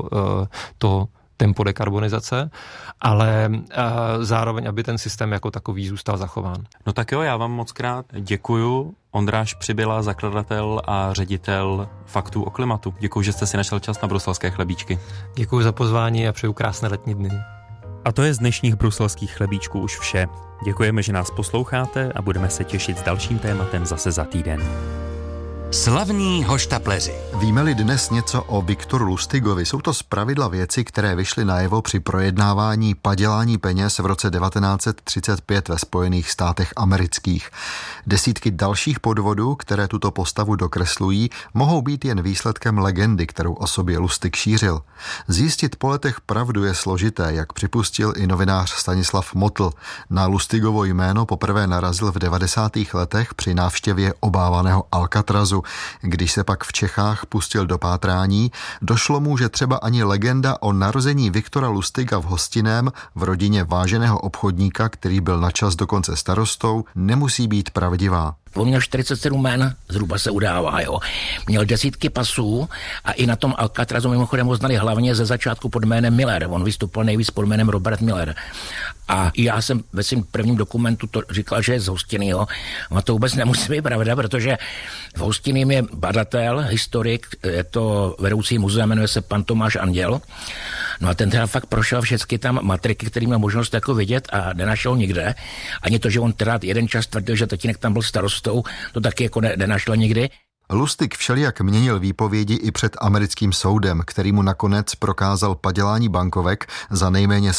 to tempo dekarbonizace, ale zároveň, aby ten systém jako takový zůstal zachován. No tak jo, já vám moc krát děkuju. Ondráš Přibyla, zakladatel a ředitel Faktů o klimatu. Děkuju, že jste si našel čas na bruselské chlebíčky. Děkuju za pozvání a přeju krásné letní dny. A to je z dnešních bruselských chlebíčků už vše. Děkujeme, že nás posloucháte a budeme se těšit s dalším tématem zase za týden. Slavní hoštapleři. Víme-li dnes něco o Viktoru Lustigovi, jsou to zpravidla věci, které vyšly najevo při projednávání padělání peněz v roce 1935 ve Spojených státech amerických. Desítky dalších podvodů, které tuto postavu dokreslují, mohou být jen výsledkem legendy, kterou o sobě Lustig šířil. Zjistit po letech pravdu je složité, jak připustil i novinář Stanislav Motl. Na Lustigovo jméno poprvé narazil v 90. letech při návštěvě obávaného Alcatrazu. Když se pak v Čechách pustil do pátrání, došlo mu, že třeba ani legenda o narození Viktora Lustiga v Hostinném v rodině váženého obchodníka, který byl načas dokonce starostou, nemusí být pravdivá. On měl 47 jmen, zhruba se udává, jo. Měl desítky pasů a i na tom Alcatrazu mimochodem ho znali hlavně ze začátku pod jménem Miller. On vystupoval nejvíc pod jménem Robert Miller. A já jsem ve svém prvním dokumentu to říkal, že je z Hostinného. A to vůbec nemusí být pravda, protože v Hostinném je badatel, historik, je to vedoucí muzea, jmenuje se pan Tomáš Anděl. No a ten teda fakt prošel všechny tam matriky, který měl možnost jako vidět a nenašel nikde. Ani to, že on teda jeden čas tvrdil, že tatínek tam byl starostou, to taky jako nenašel nikdy. Lustig všelijak měnil výpovědi i před americkým soudem, který mu nakonec prokázal padělání bankovek za nejméně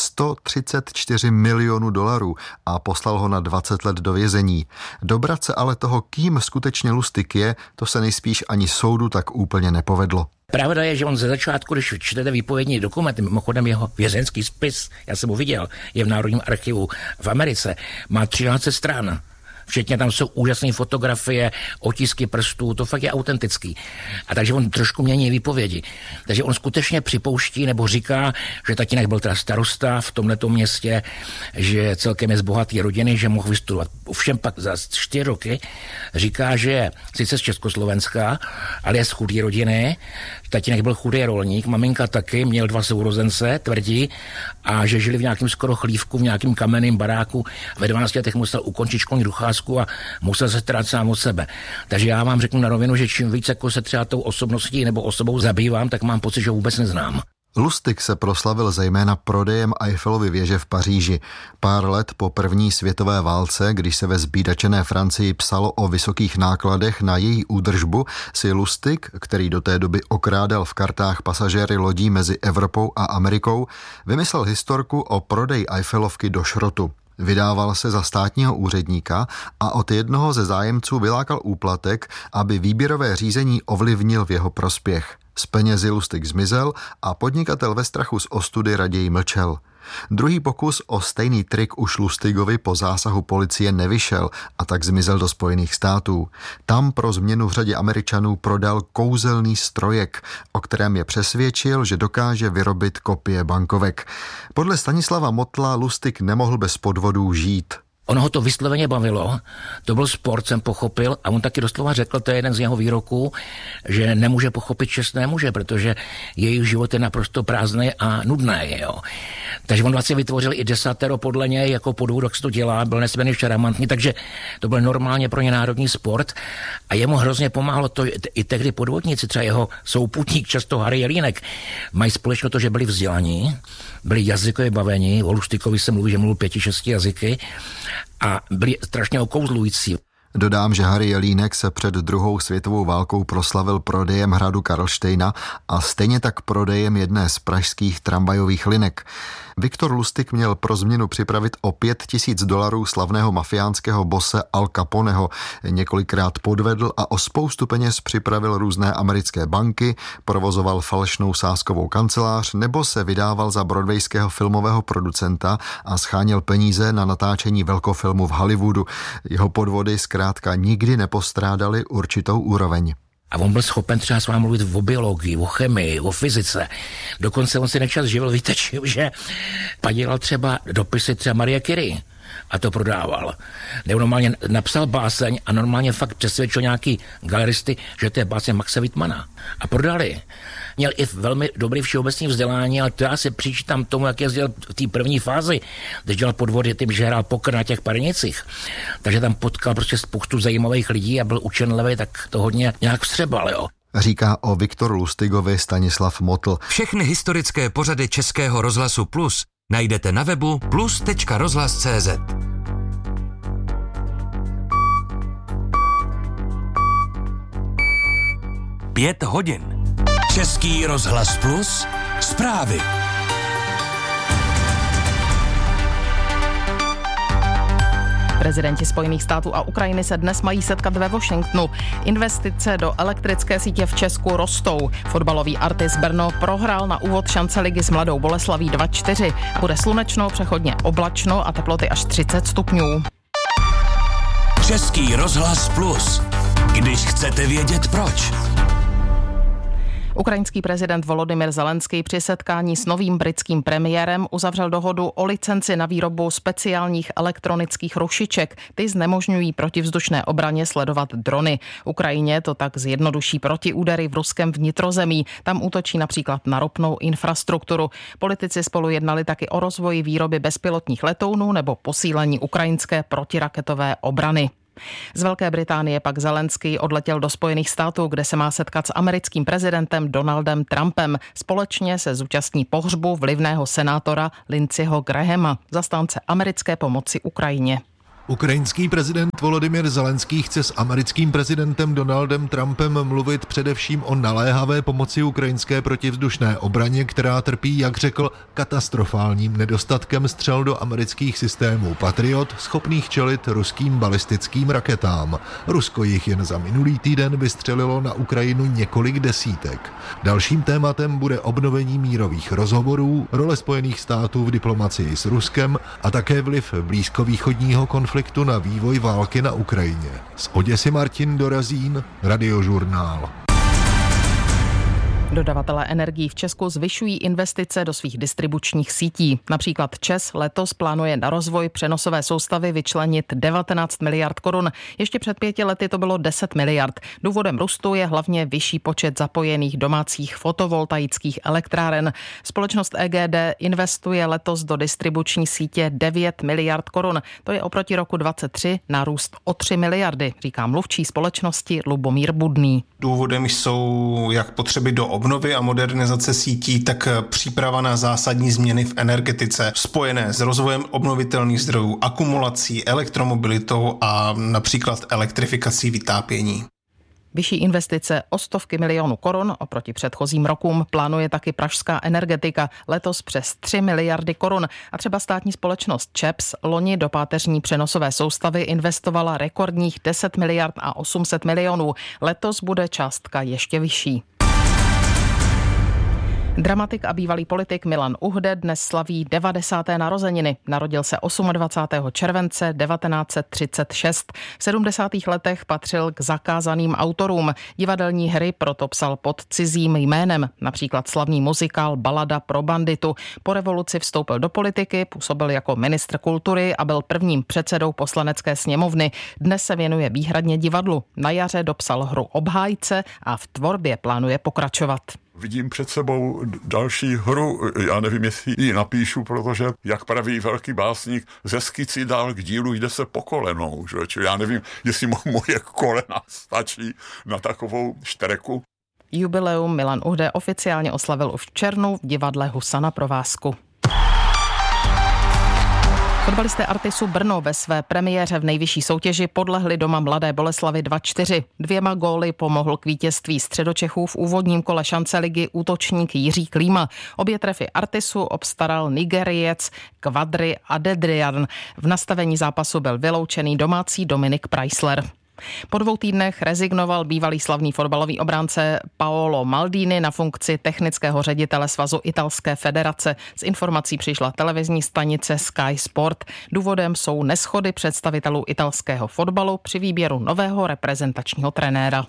134 milionů dolarů a poslal ho na 20 let do vězení. Dobrat se ale toho, kým skutečně Lustig je, to se nejspíš ani soudu tak úplně nepovedlo. Pravda je, že on ze začátku, když čtete výpovědní dokumenty, mimochodem jeho vězeňský spis, já jsem ho viděl, je v Národním archivu v Americe, má 13 stran. Včetně tam jsou úžasné fotografie, otisky prstů, to fakt je autentický. A takže on trošku mění výpovědi. Takže on skutečně připouští nebo říká, že tatínek byl teda starosta v tomhletom městě, že celkem je z bohatý rodiny, že mohl vystudovat. Ovšem pak za 4 roky říká, že je sice z Československa, ale je z chudé rodiny. Tatínek byl chudý rolník, maminka taky, měl 2 sourozence, tvrdí, a že žili v nějakém skoro chlívku, v nějakém kamenném baráku. Ve 12 letech musel ukončit školní docházku a musel se starat sám o sebe. Takže já vám řeknu na rovinu, že čím víc jako se třeba tou osobností nebo osobou zabývám, tak mám pocit, že ho vůbec neznám. Lustig se proslavil zejména prodejem Eiffelovy věže v Paříži. Pár let po první světové válce, když se ve zbídačené Francii psalo o vysokých nákladech na její údržbu, si Lustig, který do té doby okrádal v kartách pasažéry lodí mezi Evropou a Amerikou, vymyslel historku o prodeji Eiffelovky do šrotu. Vydával se za státního úředníka a od jednoho ze zájemců vylákal úplatek, aby výběrové řízení ovlivnil v jeho prospěch. Z penězi Lustig zmizel a podnikatel ve strachu z ostudy raději mlčel. Druhý pokus o stejný trik už Lustigovi po zásahu policie nevyšel a tak zmizel do Spojených států. Tam pro změnu v řadě Američanů prodal kouzelný strojek, o kterém je přesvědčil, že dokáže vyrobit kopie bankovek. Podle Stanislava Motla Lustig nemohl bez podvodů žít. Ono ho to vysloveně bavilo, to byl sport, jsem pochopil, a on taky doslova řekl, to je jeden z jeho výroků, že nemůže pochopit čestné muže, protože jejich život je naprosto prázdný a nudný. Jo. Takže on vlastně vytvořil i desatero podle něj, jako podvod, jak se to dělá, byl nesmírně šarmantní, takže to byl normálně pro ně národní sport a jemu hrozně pomáhalo to, i tehdy podvodníci, třeba jeho souputník, často Harry Jelínek, mají společně to, že byli vzdělaní, byli jazykově bavení, o Lustigovi se mluví, že mluvil 5-6 jazyky, a byli strašně okouzlující. Dodám, že Harry Jelínek se před druhou světovou válkou proslavil prodejem hradu Karlštejna a stejně tak prodejem jedné z pražských tramvajových linek. Viktor Lustig měl pro změnu připravit o $5,000 slavného mafiánského bose Al Caponeho. Několikrát podvedl a o spoustu peněz připravil různé americké banky, provozoval falešnou sázkovou kancelář nebo se vydával za broadwayského filmového producenta a scháněl peníze na natáčení velkofilmu v Hollywoodu. Jeho podvody zkrátka nikdy nepostrádaly určitou úroveň. A on byl schopen třeba s vámi mluvit o biologii, o chemii, o fyzice. Dokonce on si nečas živil, víte čím, že padělal třeba dopisy třeba Marie Curie a to prodával. Nebo normálně napsal báseň a normálně fakt přesvědčil nějaký galeristy, že to je báseň Maxe Wittmana. A prodali. Měl i velmi dobrý všeobecný vzdělání, ale to já se přičítám tomu, jak jezdil v té první fázi, když dělal podvody tím, že hrál poker na těch Parnicích. Takže tam potkal prostě spoustu zajímavých lidí a byl učenlivý, tak to hodně nějak vstřebal, jo. Říká o Viktoru Lustigovi Stanislav Motl. Všechny historické pořady Českého rozhlasu Plus najdete na webu plus.rozhlas.cz. 5 hodin. Český rozhlas Plus, zprávy. Prezidenti Spojených států a Ukrajiny se dnes mají setkat ve Washingtonu. Investice do elektrické sítě v Česku rostou. Fotbalový Artis Brno prohrál na úvod šance ligy s Mladou Boleslaví 2-4. Bude slunečno, přechodně oblačno a teploty až 30 stupňů. Český rozhlas Plus. Když chcete vědět proč. Ukrajinský prezident Volodymyr Zelenský při setkání s novým britským premiérem uzavřel dohodu o licenci na výrobu speciálních elektronických rušiček. Ty znemožňují protivzdušné obraně sledovat drony. Ukrajině to tak zjednoduší protiúdery v ruském vnitrozemí. Tam útočí například na ropnou infrastrukturu. Politici spolu jednali taky o rozvoji výroby bezpilotních letounů nebo posílení ukrajinské protiraketové obrany. Z Velké Británie pak Zelenský odletěl do Spojených států, kde se má setkat s americkým prezidentem Donaldem Trumpem. Společně se zúčastní pohřbu vlivného senátora Lindseyho Grahama, zastánce americké pomoci Ukrajině. Ukrajinský prezident Volodymyr Zelenský chce s americkým prezidentem Donaldem Trumpem mluvit především o naléhavé pomoci ukrajinské protivzdušné obraně, která trpí, jak řekl, katastrofálním nedostatkem střel do amerických systémů Patriot, schopných čelit ruským balistickým raketám. Rusko jich jen za minulý týden vystřelilo na Ukrajinu několik desítek. Dalším tématem bude obnovení mírových rozhovorů, role Spojených států v diplomacii s Ruskem a také vliv blízkovýchodního konfliktu na vývoj války na Ukrajině. Z Oděsy Martin Dorazín, Radiožurnál. Dodavatelé energií v Česku zvyšují investice do svých distribučních sítí. Například ČEZ letos plánuje na rozvoj přenosové soustavy vyčlenit 19 miliard korun. Ještě před 5 lety to bylo 10 miliard. Důvodem růstu je hlavně vyšší počet zapojených domácích fotovoltaických elektráren. Společnost EGD investuje letos do distribuční sítě 9 miliard korun. To je oproti roku 2023 nárůst o 3 miliardy, říká mluvčí společnosti Lubomír Budný. Důvodem jsou jak potřeby do obnovy a modernizace sítí, tak příprava na zásadní změny v energetice spojené s rozvojem obnovitelných zdrojů, akumulací, elektromobilitou a například elektrifikací vytápění. Vyšší investice o stovky milionů korun oproti předchozím rokům plánuje taky pražská energetika, letos přes 3 miliardy korun. A třeba státní společnost ČEPS loni do páteřní přenosové soustavy investovala rekordních 10 miliard a 800 milionů. Letos bude částka ještě vyšší. Dramatik a bývalý politik Milan Uhde dnes slaví 90. narozeniny. Narodil se 28. července 1936. V 70. letech patřil k zakázaným autorům. Divadelní hry proto psal pod cizím jménem, například slavný muzikál Balada pro banditu. Po revoluci vstoupil do politiky, působil jako ministr kultury a byl prvním předsedou Poslanecké sněmovny. Dnes se věnuje výhradně divadlu. Na jaře dopsal hru Obhájce a v tvorbě plánuje pokračovat. Vidím před sebou další hru, já nevím, jestli ji napíšu, protože, jak praví velký básník, ze skici dál k dílu jde se po kolenou, že? Čili já nevím, jestli moje kolena stačí na takovou štreku. Jubileum Milan Uhde oficiálně oslavil už v červnu v divadle Husa na provázku. Fotbalisté Artisu Brno ve své premiéře v nejvyšší soutěži podlehli doma Mladé Boleslavi 2-4. 2 góly pomohl k vítězství Středočechů v úvodním kole šance ligy útočník Jiří Klíma. Obě trefy Artisu obstaral Nigeriec Kwadri Adedrian. V nastavení zápasu byl vyloučený domácí Dominik Preissler. Po 2 týdnech rezignoval bývalý slavný fotbalový obránce Paolo Maldini na funkci technického ředitele Svazu italské federace. S informací přišla televizní stanice Sky Sport. Důvodem jsou neshody představitelů italského fotbalu při výběru nového reprezentačního trenéra.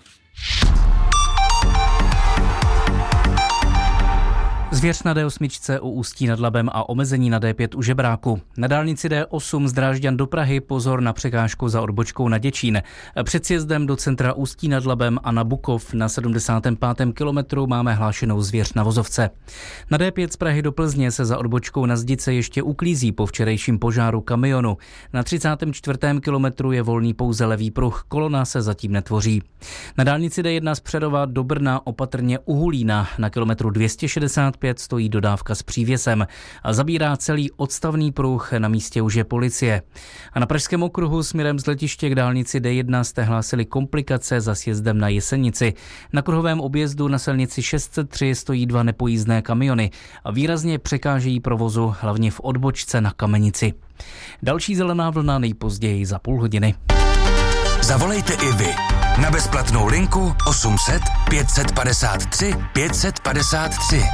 Zvěř na D8 u Ústí nad Labem a omezení na D5 u Žebráku. Na dálnici D8 z Drážďan do Prahy pozor na překážku za odbočkou na Děčín. Před sjezdem do centra Ústí nad Labem a na Bukov na 75. kilometru máme hlášenou zvěř na vozovce. Na D5 z Prahy do Plzně se za odbočkou na Zdice ještě uklízí po včerejším požáru kamionu. Na 34. kilometru je volný pouze levý pruh, kolona se zatím netvoří. Na dálnici D1 z Přerova do Brna opatrně u Hulína na kilometru 265 55 stojí dodávka s přívěsem a zabírá celý odstavný pruh, na místě už je policie. A na Pražském okruhu směrem z letiště k dálnici D1 jste hlásili komplikace za sjezdem na Jesenici. Na kruhovém objezdu na silnici 603 stojí 2 nepojízdné kamiony a výrazně překážejí provozu, hlavně v odbočce na Kamenici. Další zelená vlna nejpozději za půl hodiny. Zavolejte i vy na bezplatnou linku 800 553 553.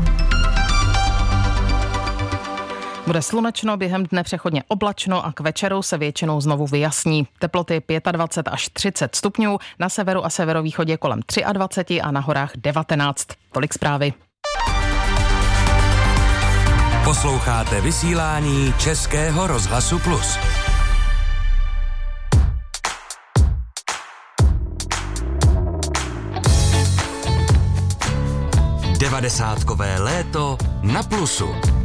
Bude slunečno, během dne přechodně oblačno a k večeru se většinou znovu vyjasní. Teploty 25 až 30 stupňů, na severu a severovýchodě kolem 23 a na horách 19. Tolik zprávy. Posloucháte vysílání Českého rozhlasu Plus. Devadesátkové léto na Plusu.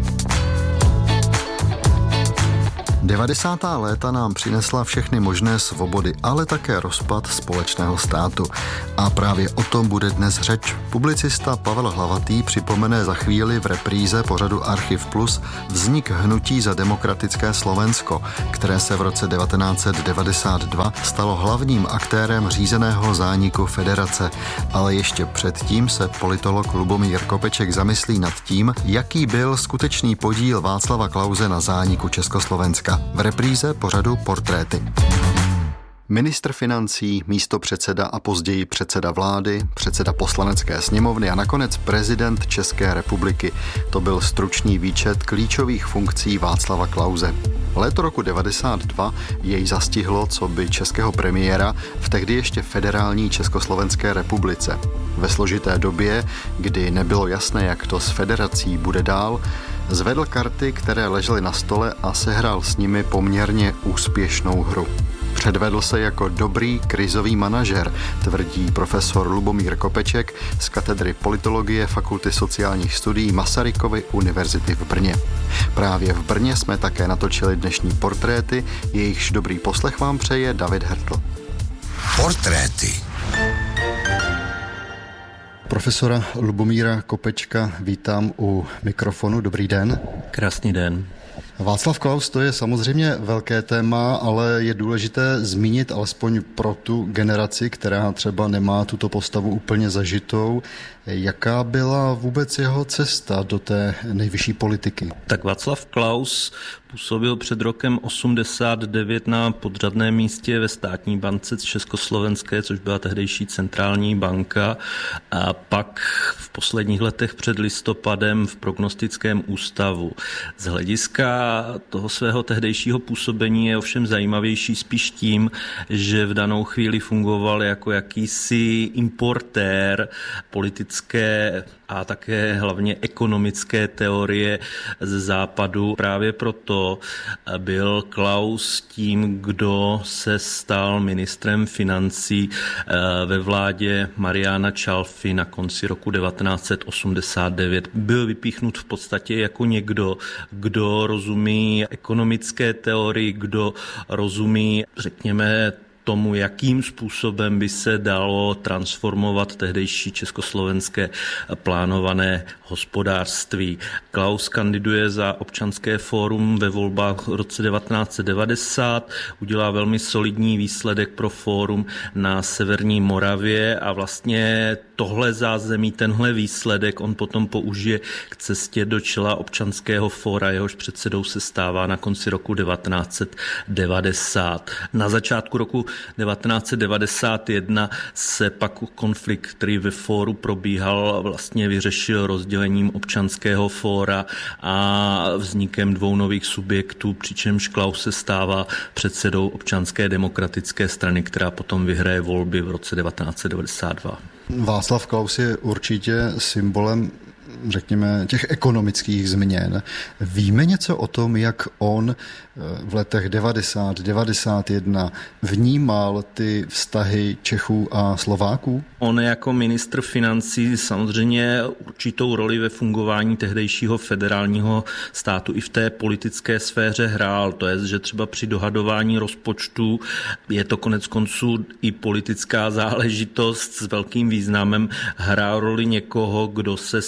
90. léta nám přinesla všechny možné svobody, ale také rozpad společného státu. A právě o tom bude dnes řeč. Publicista Pavel Hlavatý připomene za chvíli v repríze pořadu Archiv Plus vznik hnutí za demokratické Slovensko, které se v roce 1992 stalo hlavním aktérem řízeného zániku federace. Ale ještě předtím se politolog Lubomír Kopeček zamyslí nad tím, jaký byl skutečný podíl Václava Klause na zániku Československa. V repríze pořadu Portréty. Ministr financí, místopředseda a později předseda vlády, předseda Poslanecké sněmovny a nakonec prezident České republiky. To byl stručný výčet klíčových funkcí Václava Klause. Léto roku 92 jej zastihlo coby českého premiéra v tehdy ještě federální Československé republice. Ve složité době, kdy nebylo jasné, jak to s federací bude dál, zvedl karty, které ležely na stole a sehrál s nimi poměrně úspěšnou hru. Předvedl se jako dobrý krizový manažer, tvrdí profesor Lubomír Kopeček z katedry politologie Fakulty sociálních studií Masarykovy univerzity v Brně. Právě v Brně jsme také natočili dnešní portréty, jejichž dobrý poslech vám přeje David Hertl. Portréty. Profesora Lubomíra Kopečka vítám u mikrofonu. Dobrý den. Krásný den. Václav Klaus, to je samozřejmě velké téma, ale je důležité zmínit alespoň pro tu generaci, která třeba nemá tuto postavu úplně zažitou, jaká byla vůbec jeho cesta do té nejvyšší politiky. Tak Václav Klaus působil před rokem 89 na podřadném místě ve státní bance Československé, což byla tehdejší centrální banka, a pak v posledních letech před listopadem v prognostickém ústavu. Z hlediska toho svého tehdejšího působení je ovšem zajímavější spíš tím, že v danou chvíli fungoval jako jakýsi importér politické a také hlavně ekonomické teorie ze západu. Právě proto byl Klaus tím, kdo se stal ministrem financí ve vládě Mariana Čalfy na konci roku 1989. Byl vypíchnut v podstatě jako někdo, kdo rozumí ekonomické teorii, kdo rozumí, řekněme, tomu, jakým způsobem by se dalo transformovat tehdejší československé plánované hospodářství. Klaus kandiduje za Občanské fórum ve volbách v roce 1990, udělá velmi solidní výsledek pro fórum na severní Moravě a vlastně tohle zázemí, tenhle výsledek on potom použije k cestě do čela Občanského fóra, jehož předsedou se stává na konci roku 1990. Na začátku roku 1991 se pak konflikt, který ve fóru probíhal, vlastně vyřešil rozdělením Občanského fóra a vznikem 2 nových subjektů, přičemž Klaus se stává předsedou Občanské demokratické strany, která potom vyhraje volby v roce 1992. Václav Klaus je určitě symbolem, řekněme, těch ekonomických změn. Víme něco o tom, jak on v letech 90, 91 vnímal ty vztahy Čechů a Slováků? On jako ministr financí samozřejmě určitou roli ve fungování tehdejšího federálního státu i v té politické sféře hrál. To je, že třeba při dohadování rozpočtu je to konec konců i politická záležitost s velkým významem, hrál roli někoho, kdo se snaží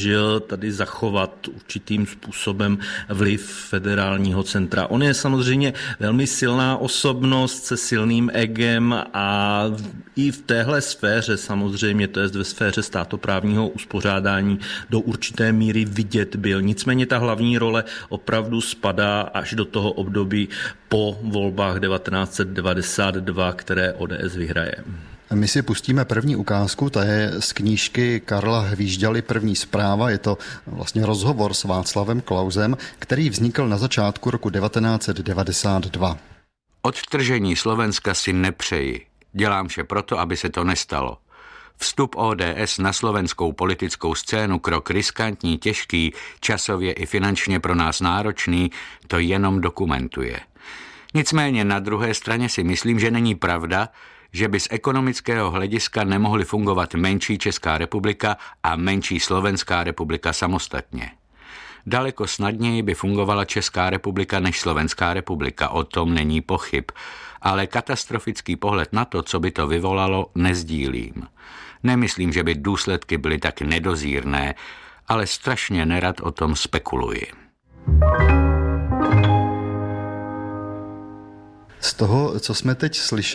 snažil tady zachovat určitým způsobem vliv federálního centra. On je samozřejmě velmi silná osobnost se silným egem a i v téhle sféře samozřejmě, to je ve sféře státoprávního uspořádání, do určité míry vidět byl. Nicméně ta hlavní role opravdu spadá až do toho období po volbách 1992, které ODS vyhraje. My si pustíme první ukázku, ta je z knížky Karla Hvížďaly První zpráva, je to vlastně rozhovor s Václavem Klausem, který vznikl na začátku roku 1992. Odtržení Slovenska si nepřeji. Dělám vše proto, aby se to nestalo. Vstup ODS na slovenskou politickou scénu, krok riskantní, těžký, časově i finančně pro nás náročný, to jenom dokumentuje. Nicméně na druhé straně si myslím, že není pravda, že by z ekonomického hlediska nemohly fungovat menší Česká republika a menší Slovenská republika samostatně. Daleko snadněji by fungovala Česká republika než Slovenská republika, o tom není pochyb, ale katastrofický pohled na to, co by to vyvolalo, nezdílím. Nemyslím, že by důsledky byly tak nedozírné, ale strašně nerad o tom spekuluji. Z toho, co jsme teď slyšeli,